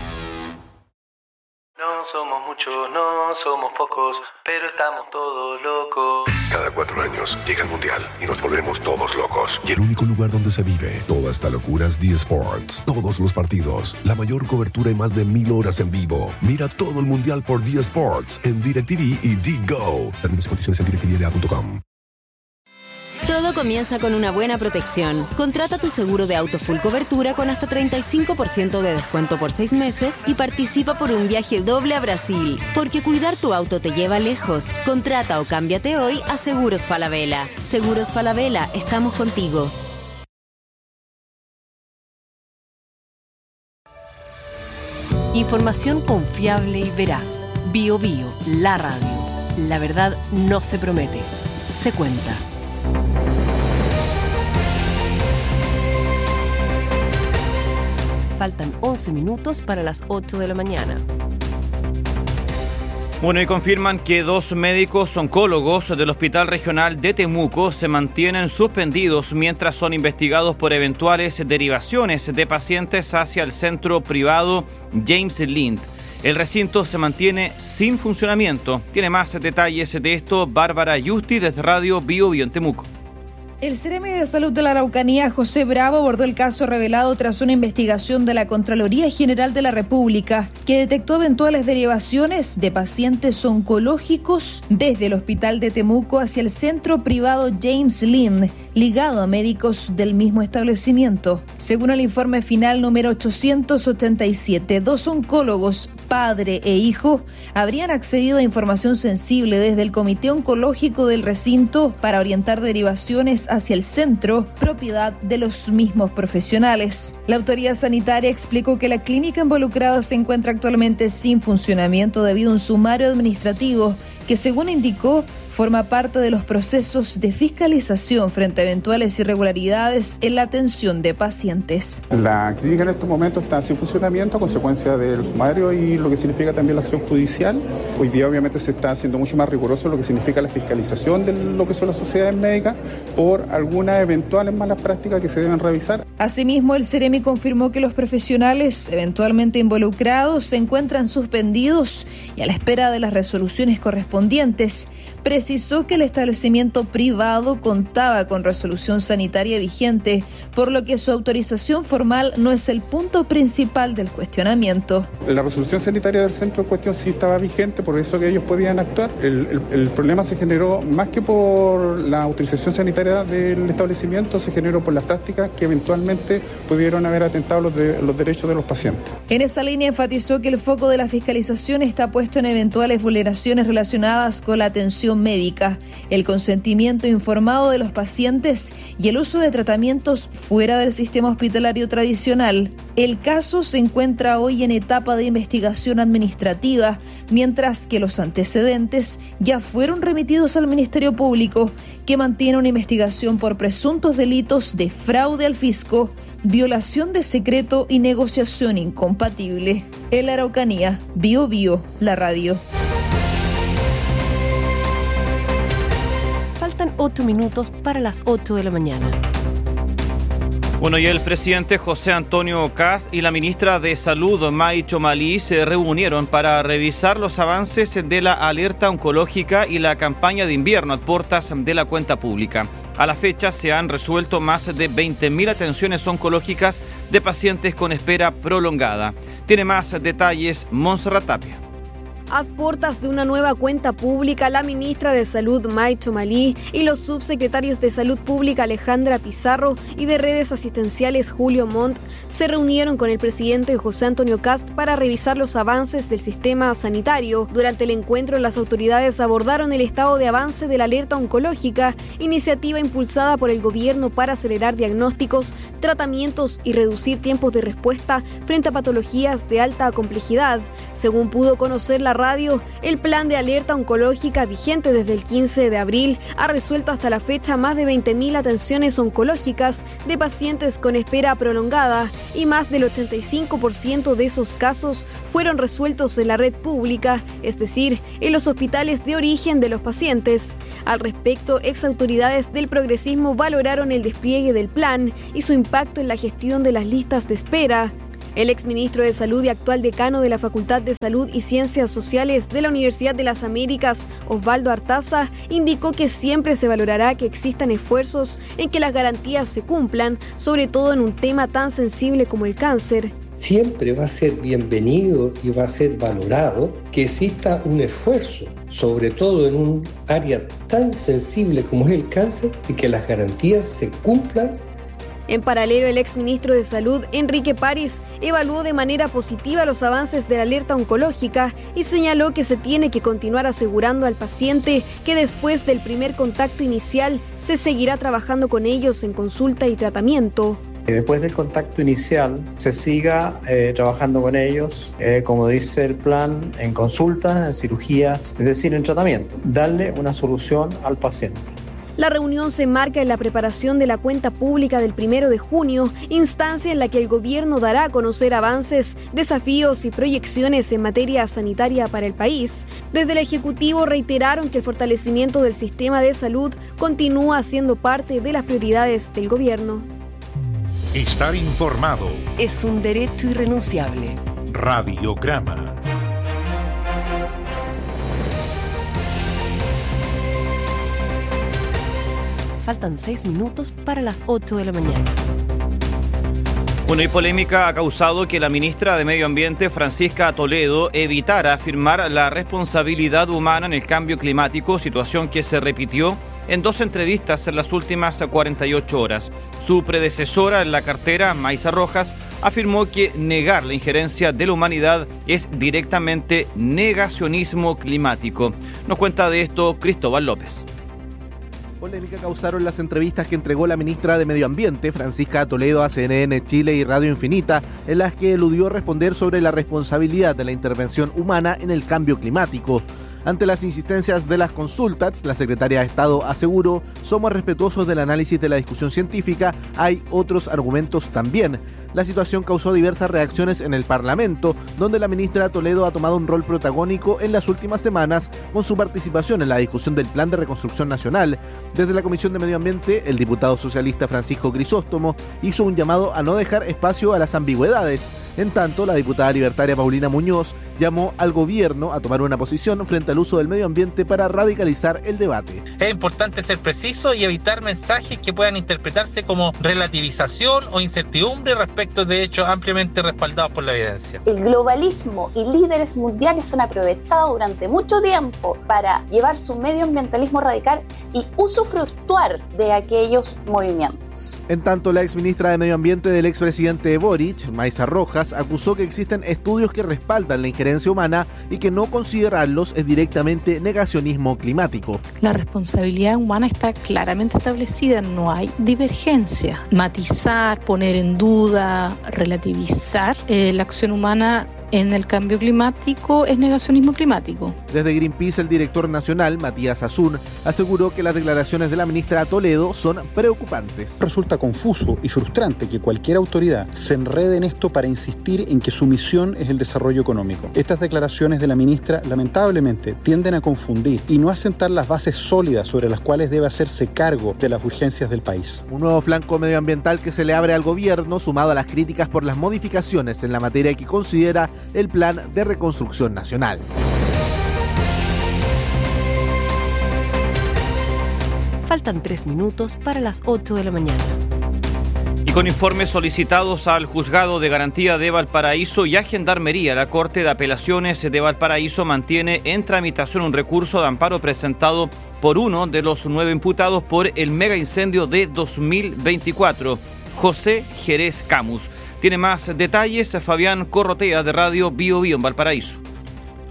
No somos muchos, no somos pocos, pero estamos todos locos. Cada 4 años llega el Mundial y nos volvemos todos locos. Y el único lugar donde se vive toda esta locura es D-Sports. Todos los partidos, la mayor cobertura y más de 1000 horas en vivo. Mira todo el Mundial por D-Sports en DirecTV y D-Go. Términos y condiciones en directvla.com. Todo comienza con una buena protección. Contrata tu seguro de auto full cobertura con hasta 35% de descuento por 6 meses y participa por un viaje doble a Brasil. Porque cuidar tu auto te lleva lejos. Contrata o cámbiate hoy a Seguros Falabella. Seguros Falabella, estamos contigo. Información confiable y veraz. BioBio, la radio. La verdad no se promete, se cuenta. Faltan 11 minutos para las 8 de la mañana. Bueno, y confirman que 2 médicos oncólogos del Hospital Regional de Temuco se mantienen suspendidos mientras son investigados por eventuales derivaciones de pacientes hacia el centro privado James Lind. El recinto se mantiene sin funcionamiento. Tiene más detalles de esto Bárbara Yusti desde Radio BioBio en Temuco. El Seremi de Salud de la Araucanía, José Bravo, abordó el caso revelado tras una investigación de la Contraloría General de la República que detectó eventuales derivaciones de pacientes oncológicos desde el Hospital de Temuco hacia el centro privado James Lind, ligado a médicos del mismo establecimiento. Según el informe final número 887, 2 oncólogos, padre e hijo, habrían accedido a información sensible desde el Comité Oncológico del recinto para orientar derivaciones hacia el centro, propiedad de los mismos profesionales. La autoridad sanitaria explicó que la clínica involucrada se encuentra actualmente sin funcionamiento debido a un sumario administrativo que, según indicó, forma parte de los procesos de fiscalización frente a eventuales irregularidades en la atención de pacientes. La clínica en estos momentos está sin funcionamiento a consecuencia del sumario y lo que significa también la acción judicial. Hoy día obviamente se está haciendo mucho más riguroso lo que significa la fiscalización de lo que son las sociedades médicas por algunas eventuales malas prácticas que se deben revisar. Asimismo, el Seremi confirmó que los profesionales eventualmente involucrados se encuentran suspendidos y a la espera de las resoluciones correspondientes. Precisó que el establecimiento privado contaba con resolución sanitaria vigente, por lo que su autorización formal no es el punto principal del cuestionamiento. La resolución sanitaria del centro en cuestión sí estaba vigente, por eso que ellos podían actuar. El problema se generó más que por la autorización sanitaria del establecimiento, se generó por las prácticas que eventualmente pudieron haber atentado los derechos de los pacientes. En esa línea enfatizó que el foco de la fiscalización está puesto en eventuales vulneraciones relacionadas con la atención médica, el consentimiento informado de los pacientes y el uso de tratamientos fuera del sistema hospitalario tradicional. El caso se encuentra hoy en etapa de investigación administrativa, mientras que los antecedentes ya fueron remitidos al Ministerio Público, que mantiene una investigación por presuntos delitos de fraude al fisco, violación de secreto y negociación incompatible. En la Araucanía, BioBio, la radio. Faltan 8 minutos para las 8 de la mañana. Bueno, y el presidente José Antonio Kast y la ministra de Salud, May Chomalí, se reunieron para revisar los avances de la alerta oncológica y la campaña de invierno a puertas de la cuenta pública. A la fecha se han resuelto más de 20.000 atenciones oncológicas de pacientes con espera prolongada. Tiene más detalles Montserrat Tapia. A puertas de una nueva cuenta pública, la ministra de Salud, May Chomalí, y los subsecretarios de Salud Pública, Alejandra Pizarro, y de Redes Asistenciales, Julio Montt, se reunieron con el presidente José Antonio Kast para revisar los avances del sistema sanitario. Durante el encuentro, las autoridades abordaron el estado de avance de la alerta oncológica, iniciativa impulsada por el gobierno para acelerar diagnósticos, tratamientos y reducir tiempos de respuesta frente a patologías de alta complejidad. Según pudo conocer la radio, el plan de alerta oncológica vigente desde el 15 de abril ha resuelto hasta la fecha más de 20.000 atenciones oncológicas de pacientes con espera prolongada y más del 85% de esos casos fueron resueltos en la red pública, es decir, en los hospitales de origen de los pacientes. Al respecto, exautoridades del progresismo valoraron el despliegue del plan y su impacto en la gestión de las listas de espera. El exministro de Salud y actual decano de la Facultad de Salud y Ciencias Sociales de la Universidad de las Américas, Osvaldo Artaza, indicó que siempre se valorará que existan esfuerzos en que las garantías se cumplan, sobre todo en un tema tan sensible como el cáncer. Siempre va a ser bienvenido y va a ser valorado que exista un esfuerzo, sobre todo en un área tan sensible como es el cáncer, y que las garantías se cumplan. En paralelo, el exministro de Salud, Enrique París, evaluó de manera positiva los avances de la alerta oncológica y señaló que se tiene que continuar asegurando al paciente que después del primer contacto inicial se seguirá trabajando con ellos en consulta y tratamiento. Después del contacto inicial se siga trabajando con ellos, como dice el plan, en consultas, en cirugías, es decir, en tratamiento. Darle una solución al paciente. La reunión se enmarca en la preparación de la cuenta pública del 1 de junio, instancia en la que el gobierno dará a conocer avances, desafíos y proyecciones en materia sanitaria para el país. Desde el Ejecutivo reiteraron que el fortalecimiento del sistema de salud continúa siendo parte de las prioridades del gobierno. Estar informado es un derecho irrenunciable. Radiograma. Faltan 6 minutos para las 8 de la mañana. Bueno, y polémica ha causado que la ministra de Medio Ambiente, Francisca Toledo, evitara afirmar la responsabilidad humana en el cambio climático, situación que se repitió en 2 entrevistas en las últimas 48 horas. Su predecesora en la cartera, Maysa Rojas, afirmó que negar la injerencia de la humanidad es directamente negacionismo climático. Nos cuenta de esto Cristóbal López. Polémica causaron las entrevistas que entregó la ministra de Medio Ambiente, Francisca Toledo, a CNN Chile y Radio Infinita, en las que eludió responder sobre la responsabilidad de la intervención humana en el cambio climático. Ante las insistencias de las consultas, la secretaria de Estado aseguró: somos respetuosos del análisis de la discusión científica, hay otros argumentos también. La situación causó diversas reacciones en el Parlamento, donde la ministra Toledo ha tomado un rol protagónico en las últimas semanas con su participación en la discusión del Plan de Reconstrucción Nacional. Desde la Comisión de Medio Ambiente, el diputado socialista Francisco Crisóstomo hizo un llamado a no dejar espacio a las ambigüedades. En tanto, la diputada libertaria Paulina Muñoz llamó al gobierno a tomar una posición frente al uso del medio ambiente para radicalizar el debate. Es importante ser preciso y evitar mensajes que puedan interpretarse como relativización o incertidumbre respecto de hechos ampliamente respaldados por la evidencia. El globalismo y líderes mundiales han aprovechado durante mucho tiempo para llevar su medioambientalismo radical y usufructuar de aquellos movimientos. En tanto, la exministra de Medio Ambiente del expresidente Boric, Maysa Rojas, acusó que existen estudios que respaldan la injerencia humana y que no considerarlos es directamente negacionismo climático. La responsabilidad humana está claramente establecida, no hay divergencia. Matizar, poner en duda, relativizar la acción humana en el cambio climático es negacionismo climático. Desde Greenpeace, el director nacional, Matías Azun, aseguró que las declaraciones de la ministra Toledo son preocupantes. Resulta confuso y frustrante que cualquier autoridad se enrede en esto para insistir en que su misión es el desarrollo económico. Estas declaraciones de la ministra, lamentablemente, tienden a confundir y no a sentar las bases sólidas sobre las cuales debe hacerse cargo de las urgencias del país. Un nuevo flanco medioambiental que se le abre al gobierno, sumado a las críticas por las modificaciones en la materia que considera el Plan de Reconstrucción Nacional. Faltan 3 minutos para las 8 de la mañana. Y con informes solicitados al Juzgado de Garantía de Valparaíso y a Gendarmería, la Corte de Apelaciones de Valparaíso mantiene en tramitación un recurso de amparo presentado por uno de los 9 imputados por el mega incendio de 2024, José Jerez Camus. Tiene más detalles Fabián Corrotea de Radio Bio Bio en Valparaíso.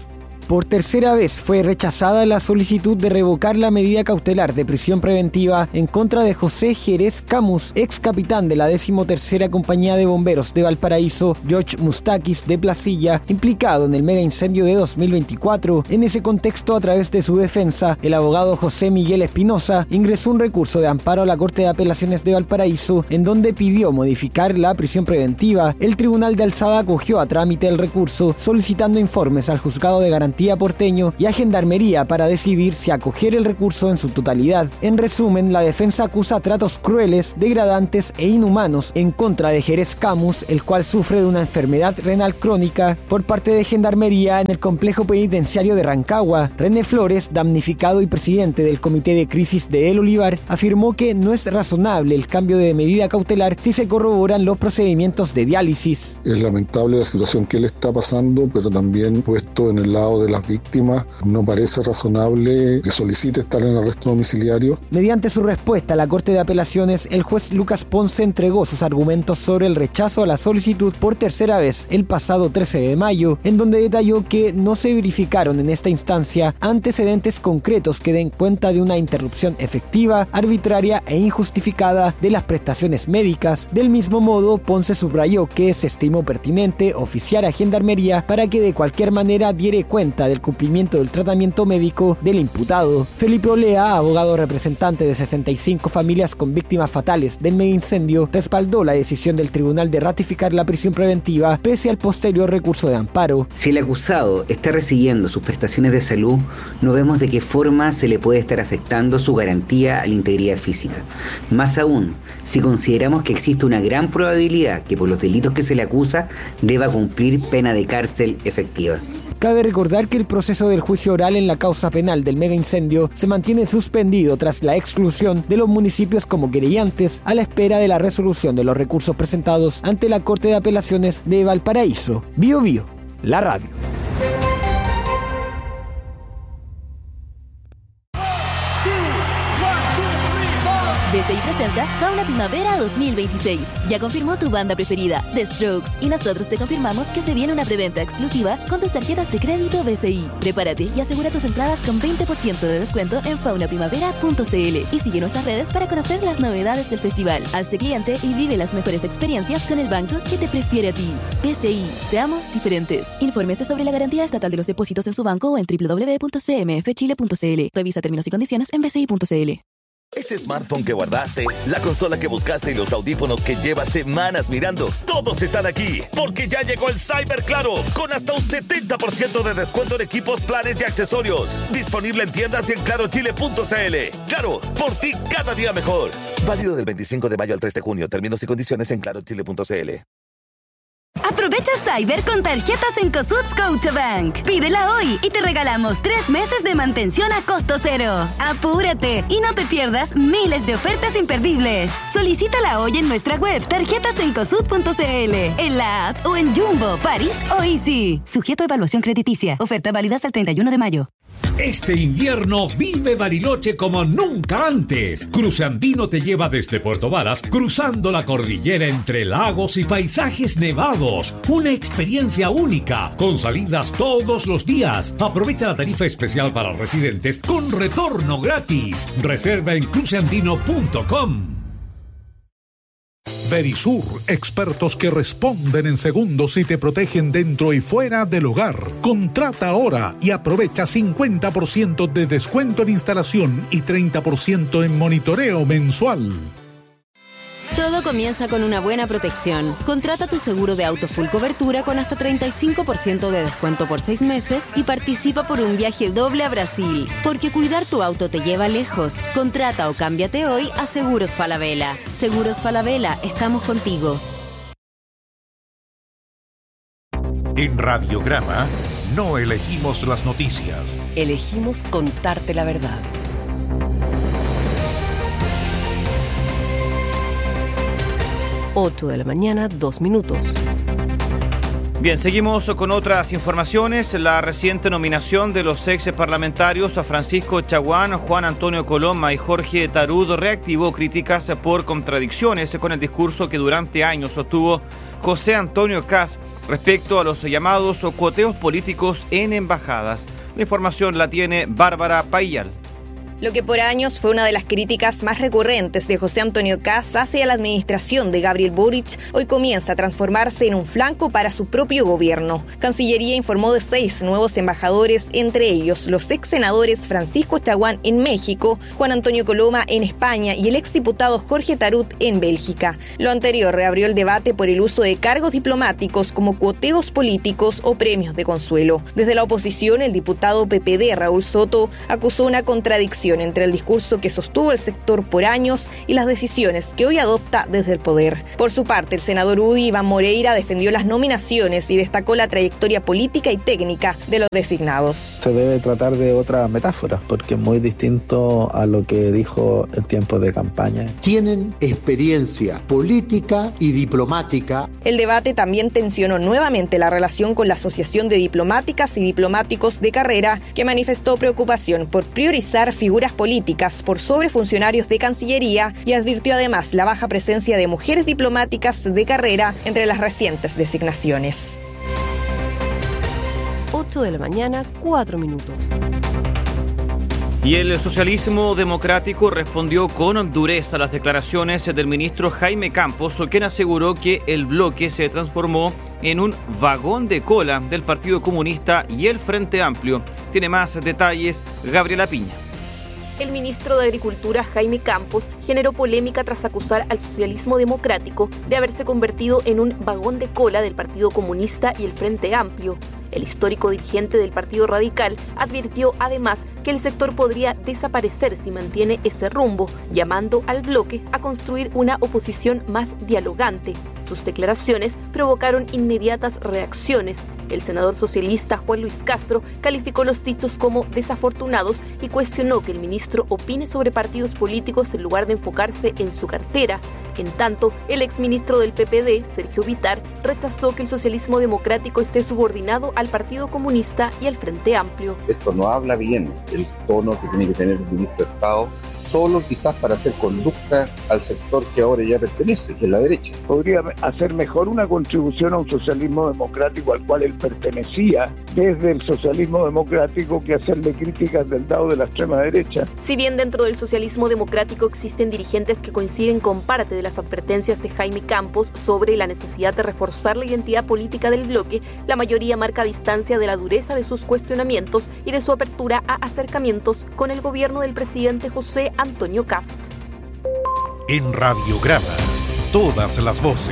Por tercera vez fue rechazada la solicitud de revocar la medida cautelar de prisión preventiva en contra de José Jerez Camus, ex capitán de la 13ª Compañía de Bomberos de Valparaíso, George Mustakis de Placilla, implicado en el mega incendio de 2024. En ese contexto, a través de su defensa, el abogado José Miguel Espinosa ingresó un recurso de amparo a la Corte de Apelaciones de Valparaíso, en donde pidió modificar la prisión preventiva. El Tribunal de Alzada acogió a trámite el recurso, solicitando informes al Juzgado de Garantía porteño y a Gendarmería para decidir si acoger el recurso en su totalidad. En resumen, la defensa acusa tratos crueles, degradantes e inhumanos en contra de Jerez Camus, el cual sufre de una enfermedad renal crónica. Por parte de Gendarmería, en el complejo penitenciario de Rancagua, René Flores, damnificado y presidente del Comité de Crisis de El Olivar, afirmó que no es razonable el cambio de medida cautelar si se corroboran los procedimientos de diálisis. Es lamentable la situación que él está pasando, pero también puesto en el lado de las víctimas, no parece razonable que solicite estar en arresto domiciliario. Mediante su respuesta a la Corte de Apelaciones, el juez Lucas Ponce entregó sus argumentos sobre el rechazo a la solicitud por tercera vez el pasado 13 de mayo, en donde detalló que no se verificaron en esta instancia antecedentes concretos que den cuenta de una interrupción efectiva, arbitraria e injustificada de las prestaciones médicas. Del mismo modo, Ponce subrayó que se estimó pertinente oficiar a Gendarmería para que de cualquier manera diere cuenta del cumplimiento del tratamiento médico del imputado. Felipe Olea, abogado representante de 65 familias con víctimas fatales del mega incendio, respaldó la decisión del tribunal de ratificar la prisión preventiva pese al posterior recurso de amparo. Si el acusado está recibiendo sus prestaciones de salud, no vemos de qué forma se le puede estar afectando su garantía a la integridad física. Más aún, si consideramos que existe una gran probabilidad que por los delitos que se le acusa deba cumplir pena de cárcel efectiva. Cabe recordar que el proceso del juicio oral en la causa penal del mega incendio se mantiene suspendido tras la exclusión de los municipios como querellantes a la espera de la resolución de los recursos presentados ante la Corte de Apelaciones de Valparaíso. Bio Bio, la radio. BCI presenta Fauna Primavera 2026. Ya confirmó tu banda preferida, The Strokes, y nosotros te confirmamos que se viene una preventa exclusiva con tus tarjetas de crédito BCI. Prepárate y asegura tus entradas con 20% de descuento en faunaprimavera.cl y sigue nuestras redes para conocer las novedades del festival. Hazte cliente y vive las mejores experiencias con el banco que te prefiere a ti. BCI, seamos diferentes. Infórmese sobre la garantía estatal de los depósitos en su banco o en www.cmfchile.cl. Revisa términos y condiciones en bci.cl. Ese smartphone que guardaste, la consola que buscaste y los audífonos que llevas semanas mirando, todos están aquí, porque ya llegó el Cyber Claro, con hasta un 70% de descuento en equipos, planes y accesorios. Disponible en tiendas y en clarochile.cl. Claro, por ti cada día mejor. Válido del 25 de mayo al 3 de junio. Términos y condiciones en clarochile.cl. Aprovecha Cyber con tarjetas en Cencosud Scotiabank. Pídela hoy y te regalamos 3 meses de mantención a costo cero. ¡Apúrate! Y no te pierdas miles de ofertas imperdibles. Solicítala hoy en nuestra web tarjetasencosud.cl, en la app o en Jumbo, París o Easy. Sujeto a evaluación crediticia. Oferta válida hasta el 31 de mayo. Este invierno vive Bariloche como nunca antes. Cruce Andino te lleva desde Puerto Varas, cruzando la cordillera entre lagos y paisajes nevados. Una experiencia única, con salidas todos los días. Aprovecha la tarifa especial para residentes con retorno gratis. Reserva en cruceandino.com. Verisur, expertos que responden en segundos y te protegen dentro y fuera del hogar. Contrata ahora y aprovecha 50% de descuento en instalación y 30% en monitoreo mensual. Todo comienza con una buena protección. Contrata tu seguro de auto full cobertura con hasta 35% de descuento por 6 meses y participa por un viaje doble a Brasil. Porque cuidar tu auto te lleva lejos. Contrata o cámbiate hoy a Seguros Falabella. Seguros Falabella, estamos contigo. En Radiograma no elegimos las noticias. Elegimos contarte la verdad. 8 de la mañana, 2 minutos. Bien, seguimos con otras informaciones. La reciente nominación de los ex parlamentarios a Francisco Chaguán, Juan Antonio Coloma y Jorge Tarud reactivó críticas por contradicciones con el discurso que durante años sostuvo José Antonio Kast respecto a los llamados cuoteos políticos en embajadas. La información la tiene Bárbara Paillal. Lo que por años fue una de las críticas más recurrentes de José Antonio Kast hacia la administración de Gabriel Boric, hoy comienza a transformarse en un flanco para su propio gobierno. Cancillería informó de 6 nuevos embajadores, entre ellos los ex senadores Francisco Chaguán en México, Juan Antonio Coloma en España y el exdiputado Jorge Tarut en Bélgica. Lo anterior reabrió el debate por el uso de cargos diplomáticos como cuoteos políticos o premios de consuelo. Desde la oposición, el diputado PPD Raúl Soto acusó una contradicción entre el discurso que sostuvo el sector por años y las decisiones que hoy adopta desde el poder. Por su parte, el senador UDI Iván Moreira defendió las nominaciones y destacó la trayectoria política y técnica de los designados. Se debe tratar de otra metáfora, porque es muy distinto a lo que dijo en tiempos de campaña. Tienen experiencia política y diplomática. El debate también tensionó nuevamente la relación con la Asociación de Diplomáticas y Diplomáticos de Carrera, que manifestó preocupación por priorizar figuras políticas por sobre funcionarios de Cancillería y advirtió además la baja presencia de mujeres diplomáticas de carrera entre las recientes designaciones. 8 de la mañana, 4 minutos. Y el socialismo democrático respondió con dureza a las declaraciones del ministro Jaime Campos, quien aseguró que el bloque se transformó en un vagón de cola del Partido Comunista y el Frente Amplio. Tiene más detalles Gabriela Piña. El ministro de Agricultura, Jaime Campos, generó polémica tras acusar al socialismo democrático de haberse convertido en un vagón de cola del Partido Comunista y el Frente Amplio. El histórico dirigente del Partido Radical advirtió además que el sector podría desaparecer si mantiene ese rumbo, llamando al bloque a construir una oposición más dialogante. Sus declaraciones provocaron inmediatas reacciones. El senador socialista Juan Luis Castro calificó los dichos como desafortunados y cuestionó que el ministro opine sobre partidos políticos en lugar de enfocarse en su cartera. En tanto, el exministro del PPD, Sergio Vittar, rechazó que el socialismo democrático esté subordinado al Partido Comunista y al Frente Amplio. Esto no habla bien del tono que tiene que tener el ministro de Estado, solo quizás para hacer conducta al sector que ahora ya pertenece, que es la derecha. Podría hacer mejor una contribución a un socialismo democrático al cual él pertenecía desde el socialismo democrático que hacerle críticas del lado de la extrema derecha. Si bien dentro del socialismo democrático existen dirigentes que coinciden con parte de las advertencias de Jaime Campos sobre la necesidad de reforzar la identidad política del bloque, la mayoría marca distancia de la dureza de sus cuestionamientos y de su apertura a acercamientos con el gobierno del presidente José Antonio Kast. En Radiograma, todas las voces.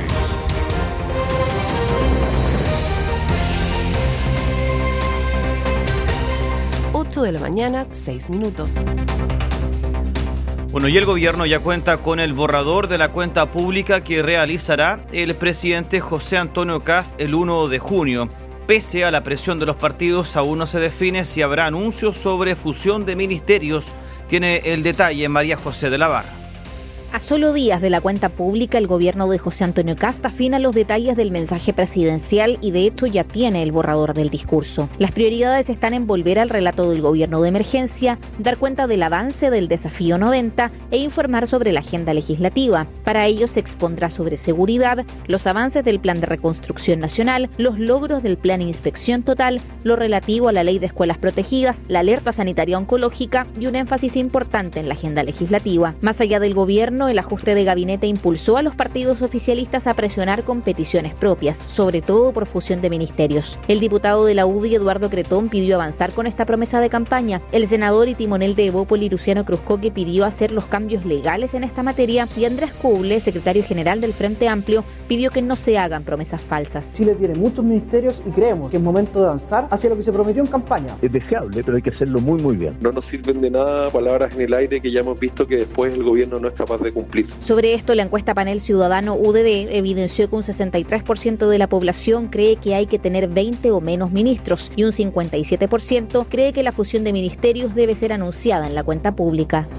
De la mañana, 6 minutos. Bueno, y el gobierno ya cuenta con el borrador de la cuenta pública que realizará el presidente José Antonio Kast el 1 de junio. Pese a la presión de los partidos, aún no se define si habrá anuncios sobre fusión de ministerios. Tiene el detalle María José de la Barra. A solo días de la cuenta pública, el gobierno de José Antonio Kast afina los detalles del mensaje presidencial y de hecho ya tiene el borrador del discurso. Las prioridades están en volver al relato del gobierno de emergencia, dar cuenta del avance del desafío 90 e informar sobre la agenda legislativa. Para ello se expondrá sobre seguridad, los avances del plan de reconstrucción nacional, los logros del plan de inspección total, lo relativo a la ley de escuelas protegidas, la alerta sanitaria oncológica y un énfasis importante en la agenda legislativa. Más allá del gobierno, el ajuste de gabinete impulsó a los partidos oficialistas a presionar con peticiones propias, sobre todo por fusión de ministerios. El diputado de la UDI, Eduardo Cretón, pidió avanzar con esta promesa de campaña. El senador y timonel de Evópoli, Luciano Cruzcoque, pidió hacer los cambios legales en esta materia y Andrés Kuble, secretario general del Frente Amplio, pidió que no se hagan promesas falsas. Chile tiene muchos ministerios y creemos que es momento de avanzar hacia lo que se prometió en campaña. Es deseable, pero hay que hacerlo muy muy bien. No nos sirven de nada palabras en el aire que ya hemos visto que después el gobierno no es capaz de cumplir. Sobre esto, la encuesta Panel Ciudadano UDD evidenció que un 63% de la población cree que hay que tener 20 o menos ministros y un 57% cree que la fusión de ministerios debe ser anunciada en la cuenta pública.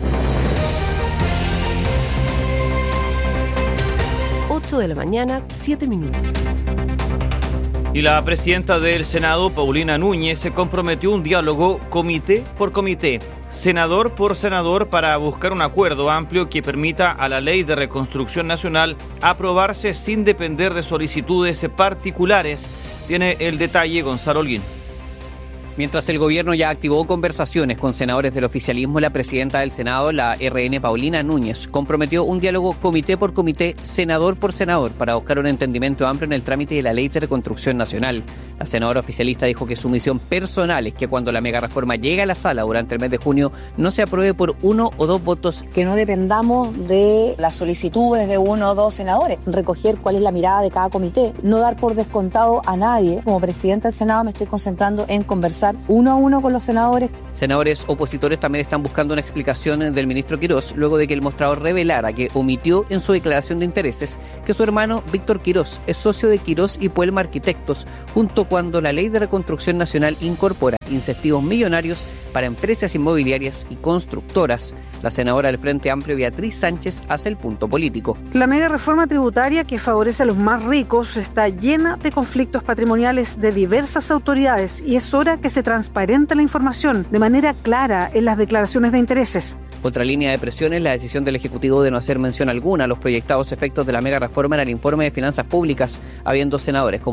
8 de la mañana, 7 minutos. Y la presidenta del Senado, Paulina Núñez, se comprometió a un diálogo comité por comité, senador por senador, para buscar un acuerdo amplio que permita a la Ley de Reconstrucción Nacional aprobarse sin depender de solicitudes particulares. Tiene el detalle Gonzalo Holguín. Mientras el gobierno ya activó conversaciones con senadores del oficialismo, la presidenta del Senado, la RN Paulina Núñez, comprometió un diálogo comité por comité, senador por senador, para buscar un entendimiento amplio en el trámite de la Ley de Reconstrucción Nacional. La senadora oficialista dijo que su misión personal es que cuando la megareforma llegue a la sala durante el mes de junio, no se apruebe por 1 o 2 votos. Que no dependamos de las solicitudes de 1 o 2 senadores, recoger cuál es la mirada de cada comité, no dar por descontado a nadie. Como presidenta del Senado me estoy concentrando en conversar 1 a 1 con los senadores. Senadores opositores también están buscando una explicación del ministro Quirós luego de que el mostrador revelara que omitió en su declaración de intereses que su hermano Víctor Quirós es socio de Quirós y Puelma Arquitectos, junto cuando la Ley de Reconstrucción Nacional incorpora incentivos millonarios para empresas inmobiliarias y constructoras. La senadora del Frente Amplio, Beatriz Sánchez, hace el punto político. La mega reforma tributaria que favorece a los más ricos está llena de conflictos patrimoniales de diversas autoridades y es hora que se transparente la información de manera clara en las declaraciones de intereses. Otra línea de presión es la decisión del Ejecutivo de no hacer mención alguna a los proyectados efectos de la mega reforma en el informe de finanzas públicas, habiendo senadores como